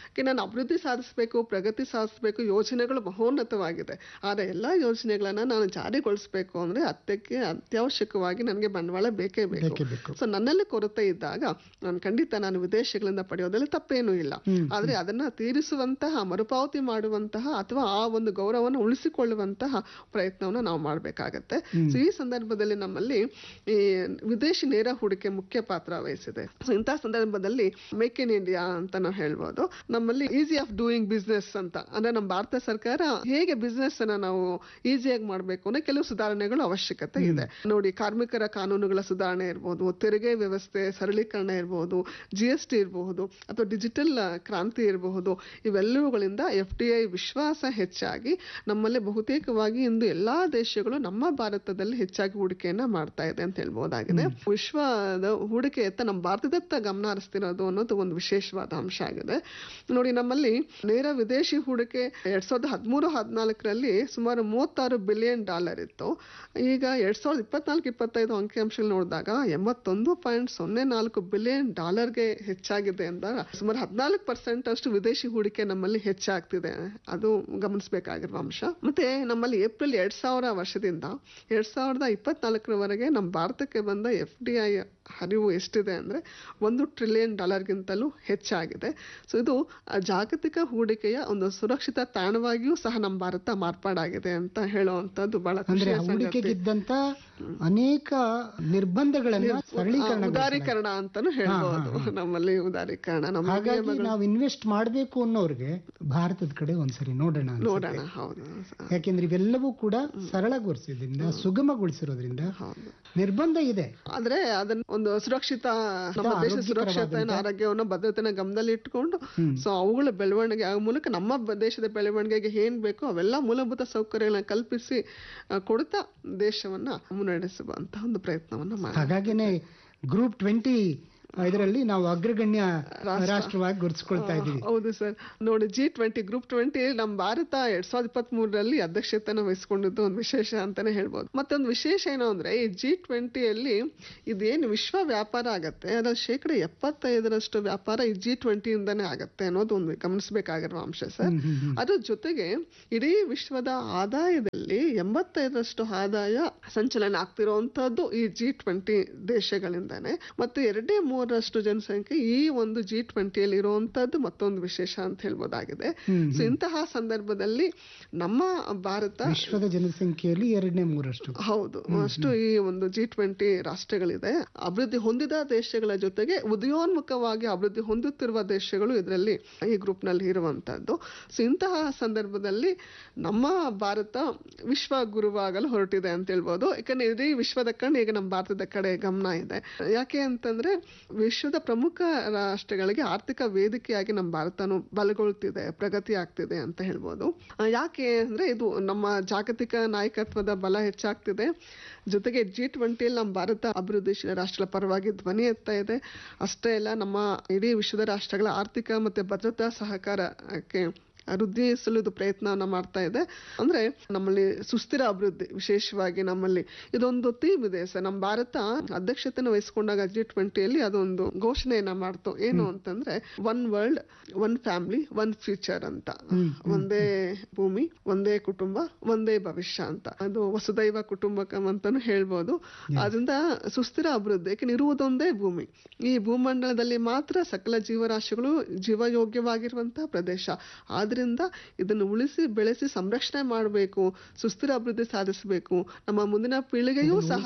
ನಾನು ಅಭಿವೃದ್ಧಿ ಸಾಧಿಸಬೇಕು, ಪ್ರಗತಿ ಸಾಧಿಸಬೇಕು, ಯೋಜನೆಗಳು ಮಹೋನ್ನತವಾಗಿದೆ. ಆದರೆ ಎಲ್ಲ ಯೋಜನೆಗಳನ್ನ ನಾನು ಜಾರಿಗೊಳಿಸಬೇಕು ಅಂದ್ರೆ ಅತ್ಯವಶ್ಯಕವಾಗಿ ನನಗೆ ಬಂಡವಾಳ ಬೇಕೇ ಬೇಕು. ಸೊ ನನ್ನಲ್ಲಿ ಕೊರತೆ ಇದ್ದಾಗ ನಾನು ವಿದೇಶಗಳಿಂದ ಪಡೆಯೋದ್ರಲ್ಲಿ ತಪ್ಪೇನೂ ಇಲ್ಲ. ಆದ್ರೆ ಅದನ್ನ ತೀರಿಸುವಂತಹ, ಮರುಪಾವತಿ ಮಾಡುವಂತಹ ಅಥವಾ ಆ ಒಂದು ಗೌರವವನ್ನು ಉಳಿಸಿಕೊಳ್ಳುವಂತಹ ಪ್ರಯತ್ನವನ್ನು ನಾವು ಮಾಡಬೇಕಾಗತ್ತೆ. ಸೊ ಈ ಸಂದರ್ಭದಲ್ಲಿ ನಮ್ಮಲ್ಲಿ ಈ ವಿದೇಶಿ ನೇರ ಹೂಡಿಕೆ ಮುಖ್ಯ ಪಾತ್ರ ವಹಿಸಿದೆ. ಸೊ ಇಂತಹ ಸಂದರ್ಭದಲ್ಲಿ ಮೇಕ್ ಇನ್ ಇಂಡಿಯಾ ಅಂತ ನಾವು ಹೇಳ್ಬೋದು. ನಮ್ಮಲ್ಲಿ ಈಸಿ ಆಫ್ ಡೂಯಿಂಗ್ ಬಿಸ್ನೆಸ್ ಅಂತ, ಅಂದ್ರೆ ನಮ್ಮ ಭಾರತ ಸರ್ಕಾರ ಹೇಗೆ ಬಿಸ್ನೆಸ್ ಅನ್ನ ನಾವು ಈಸಿಯಾಗಿ ಮಾಡಬೇಕು ಅನ್ನೋ ಕೆಲವು ಸುಧಾರಣೆಗಳು ಅವಶ್ಯಕತೆ ಇದೆ. ನೋಡಿ, ಕಾರ್ಮಿಕರ ಕಾನೂನುಗಳ ಸುಧಾರಣೆ ಇರ್ಬೋದು, ತೆರಿಗೆ ವ್ಯವಸ್ಥೆ ಸರಳೀಕರಣ ಇರಬಹುದು, GST ಇರಬಹುದು, ಅಥವಾ ಡಿಜಿಟಲ್ ಕ್ರಾಂತಿ ಇರಬಹುದು. ಇವೆಲ್ಲವುಗಳಿಂದ FDI ವಿಶ್ವಾಸ ಹೆಚ್ಚಾಗಿ ನಮ್ಮಲ್ಲಿ ಬಹುತೇಕವಾಗಿ ಇಂದು ಎಲ್ಲಾ ದೇಶಗಳು ನಮ್ಮ ಭಾರತದಲ್ಲಿ ಹೆಚ್ಚಾಗಿ ಹೂಡಿಕೆಯನ್ನ ಮಾಡ್ತಾ ಇದೆ ಅಂತ ಹೇಳ್ಬಹುದಾಗಿದೆ. ವಿಶ್ವದ ಹೂಡಿಕೆಯತ್ತ ನಮ್ಮ ಭಾರತದತ್ತ ಗಮನ ಹರಿಸ್ತಿರೋದು ಅನ್ನೋದು ಒಂದು ವಿಶೇಷವಾದ ಅಂಶ ಆಗಿದೆ. ನೋಡಿ, ನಮ್ಮಲ್ಲಿ ನೇರ ವಿದೇಶಿ ಹೂಡಿಕೆ 2013-14ರಲ್ಲಿ ಸುಮಾರು $36 ಬಿಲಿಯನ್ ಇತ್ತು. ಈಗ 2024-25 ಅಂಕಿಅಂಶಗಳು ನೋಡಿದಾಗ $81.04 ಬಿಲಿಯನ್ ಹೆಚ್ಚಾಗಿದೆ ಅಂದಾಗ ಸುಮಾರು 14% ಅಷ್ಟು ವಿದೇಶಿ ಹೂಡಿಕೆ ನಮ್ಮಲ್ಲಿ ಹೆಚ್ಚಾಗ್ತಿದೆ. ಅದು ಗಮನಿಸಬೇಕಾಗಿರುವ ಅಂಶ. ಮತ್ತೆ ನಮ್ಮಲ್ಲಿ ಏಪ್ರಿಲ್ 2000 ವರ್ಷದಿಂದ 2024ರವರೆಗೆ ನಮ್ಮ ಭಾರತಕ್ಕೆ ಬಂದ FDI ಹರಿವು ಎಷ್ಟಿದೆ ಅಂದ್ರೆ $1 ಟ್ರಿಲಿಯನ್ ಗಿಂತಲೂ ಹೆಚ್ಚಾಗಿದೆ. ಸೊ ಇದು ಜಾಗತಿಕ ಹೂಡಿಕೆಯ ಒಂದು ಸುರಕ್ಷಿತ ತಾಣವಾಗಿಯೂ ಸಹ ನಮ್ಮ ಭಾರತ ಮಾರ್ಪಾಡಾಗಿದೆ ಅಂತ ಹೇಳುವಂತದ್ದು ಬಹಳ ಹೂಡಿಕೆಗಿದ್ದಂತ ಅನೇಕ ನಿರ್ಬಂಧಗಳನ್ನ ಉದಾರೀಕರಣ ಅಂತಾನು ಹೇಳ್ಬಹುದು. ನಮ್ಮಲ್ಲಿ ಉದಾರೀಕರಣ, ಹಾಗಾಗಿ ನಾವು ಇನ್ವೆಸ್ಟ್ ಮಾಡಬೇಕು ಅನ್ನೋರಿಗೆ ಭಾರತದ ಕಡೆ ಒಂದ್ಸರಿ ನೋಡೋಣ. ಹೌದು, ಯಾಕೆಂದ್ರೆ ಇವೆಲ್ಲವೂ ಕೂಡ ಸರಳಗೊಳಿಸಿದ್ರಿಂದ, ಸುಗಮಗೊಳಿಸಿರೋದ್ರಿಂದ ನಿರ್ಬಂಧ ಇದೆ. ಆದ್ರೆ ಅದನ್ನ ಒಂದು ಸುರಕ್ಷಿತ, ನಮ್ಮ ದೇಶ ಸುರಕ್ಷತೆಯನ್ನು, ಆರೋಗ್ಯವನ್ನು, ಭದ್ರತೆನ ಗಮನದಲ್ಲಿ ಇಟ್ಕೊಂಡು ಸೊ ಅವುಗಳ ಬೆಳವಣಿಗೆ ಆ ಮೂಲಕ ನಮ್ಮ ದೇಶದ ಬೆಳವಣಿಗೆಗೆ ಏನ್ ಬೇಕೋ ಅವೆಲ್ಲ ಮೂಲಭೂತ ಸೌಕರ್ಯಗಳನ್ನ ಕಲ್ಪಿಸಿ ಕೊಡ್ತಾ ದೇಶವನ್ನ ಮುನ್ನಡೆಸುವಂತಹ ಒಂದು ಪ್ರಯತ್ನವನ್ನ ಮಾಡಿ. ಹಾಗಾಗಿನೇ ಗ್ರೂಪ್ 20 ಇದರಲ್ಲಿ ನಾವು ಅಗ್ರಗಣ್ಯ ರಾಷ್ಟ್ರವಾಗಿ ಗುರುತಿಸಿಕೊಳ್ತಾ ಇದ್ದೀವಿ. ಹೌದು ಸರ್. ನೋಡಿ, G20 ಗ್ರೂಪ್ 20 ನಮ್ಮ ಭಾರತ 2023ರಲ್ಲಿ ಅಧ್ಯಕ್ಷತೆಯನ್ನು ವಹಿಸಿಕೊಂಡಿದ್ದು ಒಂದು ವಿಶೇಷ ಅಂತಾನೆ ಹೇಳ್ಬೋದು. ಮತ್ತೊಂದು ವಿಶೇಷ ಏನು ಅಂದ್ರೆ, ಈ G20ಯಲ್ಲಿ ಇದೇನು ವಿಶ್ವ ವ್ಯಾಪಾರ ಆಗತ್ತೆ ಅದರ 75% ವ್ಯಾಪಾರ ಈ G20 ಇಂದಾನೆ ಆಗತ್ತೆ ಅನ್ನೋದು ಒಂದು ಗಮನಿಸಬೇಕಾಗಿರುವ ಅಂಶ ಸರ್. ಅದ್ರ ಜೊತೆಗೆ ಇಡೀ ವಿಶ್ವದ ಆದಾಯದಲ್ಲಿ 85% ಆದಾಯ ಸಂಚಲನ ಆಗ್ತಿರುವಂತದ್ದು ಈ G20 ದೇಶಗಳಿಂದಾನೆ. ಮತ್ತು 2/3 ಜನಸಂಖ್ಯೆ ಈ ಒಂದು G20ಯಲ್ಲಿ ಇರುವಂತದ್ದು ಮತ್ತೊಂದು ವಿಶೇಷ ಅಂತ ಹೇಳ್ಬೋದಾಗಿದೆ. ಸೊ ಇಂತಹ ಸಂದರ್ಭದಲ್ಲಿ ನಮ್ಮ ಭಾರತ ವಿಶ್ವದ ಜನಸಂಖ್ಯೆಯಲ್ಲಿ 2/3 ಹೌದು ಅಷ್ಟು ಈ ಒಂದು G20 ರಾಷ್ಟ್ರಗಳಿದೆ. ಅಭಿವೃದ್ಧಿ ಹೊಂದಿದ ದೇಶಗಳ ಜೊತೆಗೆ ಉದಯೋನ್ಮುಖವಾಗಿ ಅಭಿವೃದ್ಧಿ ಹೊಂದುತ್ತಿರುವ ದೇಶಗಳು ಇದರಲ್ಲಿ ಈ ಗ್ರೂಪ್ ನಲ್ಲಿ ಇರುವಂತದ್ದು. ಸೊ ಇಂತಹ ಸಂದರ್ಭದಲ್ಲಿ ನಮ್ಮ ಭಾರತ ವಿಶ್ವ ಗುರುವಾಗಲು ಹೊರಟಿದೆ ಅಂತ ಹೇಳ್ಬೋದು. ಯಾಕಂದ್ರೆ ಇಡೀ ವಿಶ್ವದ ಕಣ್ಣು ಈಗ ನಮ್ಮ ಭಾರತದ ಕಡೆ ಗಮನ ಇದೆ. ಯಾಕೆ ಅಂತಂದ್ರೆ ವಿಶ್ವದ ಪ್ರಮುಖ ರಾಷ್ಟ್ರಗಳಿಗೆ ಆರ್ಥಿಕ ವೇದಿಕೆಯಾಗಿ ನಮ್ಮ ಭಾರತನು ಬಲಗೊಳ್ತಿದೆ, ಪ್ರಗತಿ ಆಗ್ತಿದೆ ಅಂತ ಹೇಳ್ಬೋದು. ಯಾಕೆ ಅಂದ್ರೆ ಇದು ನಮ್ಮ ಜಾಗತಿಕ ನಾಯಕತ್ವದ ಬಲ ಹೆಚ್ಚಾಗ್ತಿದೆ. ಜೊತೆಗೆ G20ಯಲ್ಲಿ ನಮ್ಮ ಭಾರತ ಅಭಿವೃದ್ಧಿಶೀಲ ರಾಷ್ಟ್ರಗಳ ಪರವಾಗಿ ಧ್ವನಿ ಎತ್ತಾ ಇದೆ. ಅಷ್ಟೇ ಅಲ್ಲ, ನಮ್ಮ ಇಡೀ ವಿಶ್ವದ ರಾಷ್ಟ್ರಗಳ ಆರ್ಥಿಕ ಮತ್ತೆ ಭದ್ರತಾ ಸಹಕಾರಕ್ಕೆ ವೃದ್ಧಿಸಲು ಇದು ಪ್ರಯತ್ನವನ್ನ ಮಾಡ್ತಾ ಇದೆ. ಅಂದ್ರೆ ನಮ್ಮಲ್ಲಿ ಸುಸ್ಥಿರ ಅಭಿವೃದ್ಧಿ, ವಿಶೇಷವಾಗಿ ನಮ್ಮಲ್ಲಿ ಇದೊಂದು ಥೀಮ್ ಇದೆ ಸರ್. ನಮ್ಮ ಭಾರತ ಅಧ್ಯಕ್ಷತೆಯನ್ನು ವಹಿಸಿಕೊಂಡಾಗ G20ಯಲ್ಲಿ ಅದೊಂದು ಘೋಷಣೆಯನ್ನ ಮಾಡ್ತು. ಏನು ಅಂತಂದ್ರೆ one world, one family, one future ಅಂತ. ಒಂದೇ ಭೂಮಿ, ಒಂದೇ ಕುಟುಂಬ, ಒಂದೇ ಭವಿಷ್ಯ ಅಂತ. ಅದು ವಸುದೈವ ಕುಟುಂಬಕಂ ಅಂತಾನು ಹೇಳ್ಬೋದು. ಅದರಿಂದ ಸುಸ್ಥಿರ ಅಭಿವೃದ್ಧಿ, ಯಾಕೆ ಇರುವುದೊಂದೇ ಭೂಮಿ, ಈ ಭೂಮಂಡಲದಲ್ಲಿ ಮಾತ್ರ ಸಕಲ ಜೀವರಾಶಿಗಳು ಜೀವಯೋಗ್ಯವಾಗಿರುವಂತಹ ಪ್ರದೇಶ. ಆದ್ರಿಂದ ಇದನ್ನು ಉಳಿಸಿ ಬೆಳೆಸಿ ಸಂರಕ್ಷಣೆ ಮಾಡಬೇಕು, ಸುಸ್ಥಿರ ಅಭಿವೃದ್ಧಿ ಸಾಧಿಸಬೇಕು, ನಮ್ಮ ಮುಂದಿನ ಪೀಳಿಗೆಯೂ ಸಹ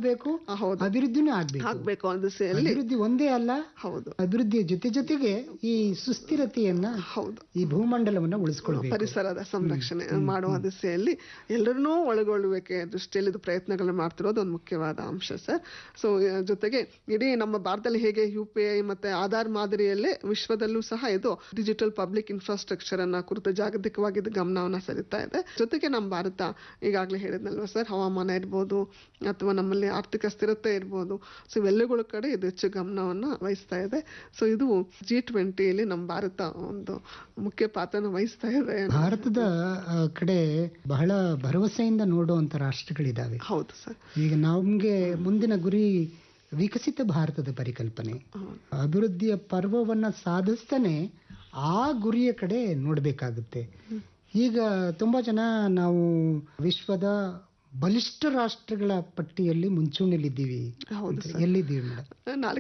ಅಭಿವೃದ್ಧಿನೂ ಆಗ್ಬೇಕು. ಆ ದಿಸೆಯಲ್ಲಿ ಅಭಿವೃದ್ಧಿ ಒಂದೇ ಅಲ್ಲ, ಹೌದು, ಅಭಿವೃದ್ಧಿಯ ಜೊತೆಗೆ ಈ ಸುಸ್ಥಿರತೆಯನ್ನ, ಹೌದು, ಈ ಭೂಮಂಡಲವನ್ನ ಉಳಿಸಿಕೊಳ್ಳಬೇಕು, ಪರಿಸರದ ಸಂರಕ್ಷಣೆ ಮಾಡುವ ದಿಸೆಯಲ್ಲಿ ಎಲ್ಲರನ್ನೂ ಒಳಗೊಳ್ಳುವಿಕೆ ದೃಷ್ಟಿಯಲ್ಲಿ ಇದು ಪ್ರಯತ್ನಗಳನ್ನ ಮಾಡ್ತಿರೋದು ಒಂದು ಮುಖ್ಯವಾದ ಅಂಶ ಸರ್. ಸೊ ಜೊತೆಗೆ ಇಡೀ ನಮ್ಮ ಭಾರತದಲ್ಲಿ ಹೇಗೆ UPI ಮತ್ತೆ ಆಧಾರ್ ಮಾದರಿಯಲ್ಲೇ ವಿಶ್ವದಲ್ಲೂ ಸಹ ಇದು ಡಿಜಿಟಲ್ ಪಬ್ಲಿಕ್ ಇನ್ಫ್ರಾಸ್ಟ್ರಕ್ಚರ್ ಅನ್ನ ಕುರಿತು ಜಾಗತಿಕವಾಗಿ ಗಮನವನ್ನ ಸೆಳೀತಾ ಇದೆ. ಜೊತೆಗೆ ನಮ್ಮ ಭಾರತ ಈಗಾಗಲೇ ಹೇಳಿದ್ನಲ್ವ ಸರ್, ಹವಾಮಾನ ಇರ್ಬೋದು ಅಥವಾ ನಮ್ಮಲ್ಲಿ ಆರ್ಥಿಕ ಸ್ಥಿರತೆ ಇರ್ಬೋದು, ಸೊ ಇವೆಲ್ಲಗಳ ಕಡೆ ಇದು ಹೆಚ್ಚು ಗಮನವನ್ನ ವಹಿಸ್ತಾ ಇದೆ. ಸೊ ಇದು G20ಯಲ್ಲಿ ನಮ್ಮ ಭಾರತ ಒಂದು ಮುಖ್ಯ ಪಾತ್ರನ ವಹಿಸ್ತಾ ಇದೆ. ಭಾರತದ ಕಡೆ ಬಹಳ ಭರವಸೆಯಿಂದ ನೋಡುವಂತ ರಾಷ್ಟ್ರಗಳಿದಾವೆ. ಹೌದು ಸರ್. ಈಗ ನಮ್ಗೆ ಮುಂದಿನ ಗುರಿ ವಿಕಸಿತ ಭಾರತದ ಪರಿಕಲ್ಪನೆ, ಅಭಿವೃದ್ಧಿಯ ಪರ್ವವನ್ನ ಸಾಧಿಸ್ತಾನೆ ಆ ಗುರಿಯ ಕಡೆ ನೋಡಬೇಕಾಗುತ್ತೆ. ಈಗ ತುಂಬಾ ಜನ ನಾವು ವಿಶ್ವದ ಬಲಿಷ್ಠ ರಾಷ್ಟ್ರಗಳ ಪಟ್ಟಿಯಲ್ಲಿ ಮುಂಚೂಣಿಲಿದ್ದೀವಿ. ಹೌದು ಎಲ್ಲಿದ್ದೀವಿ ಮೇಡಮ್?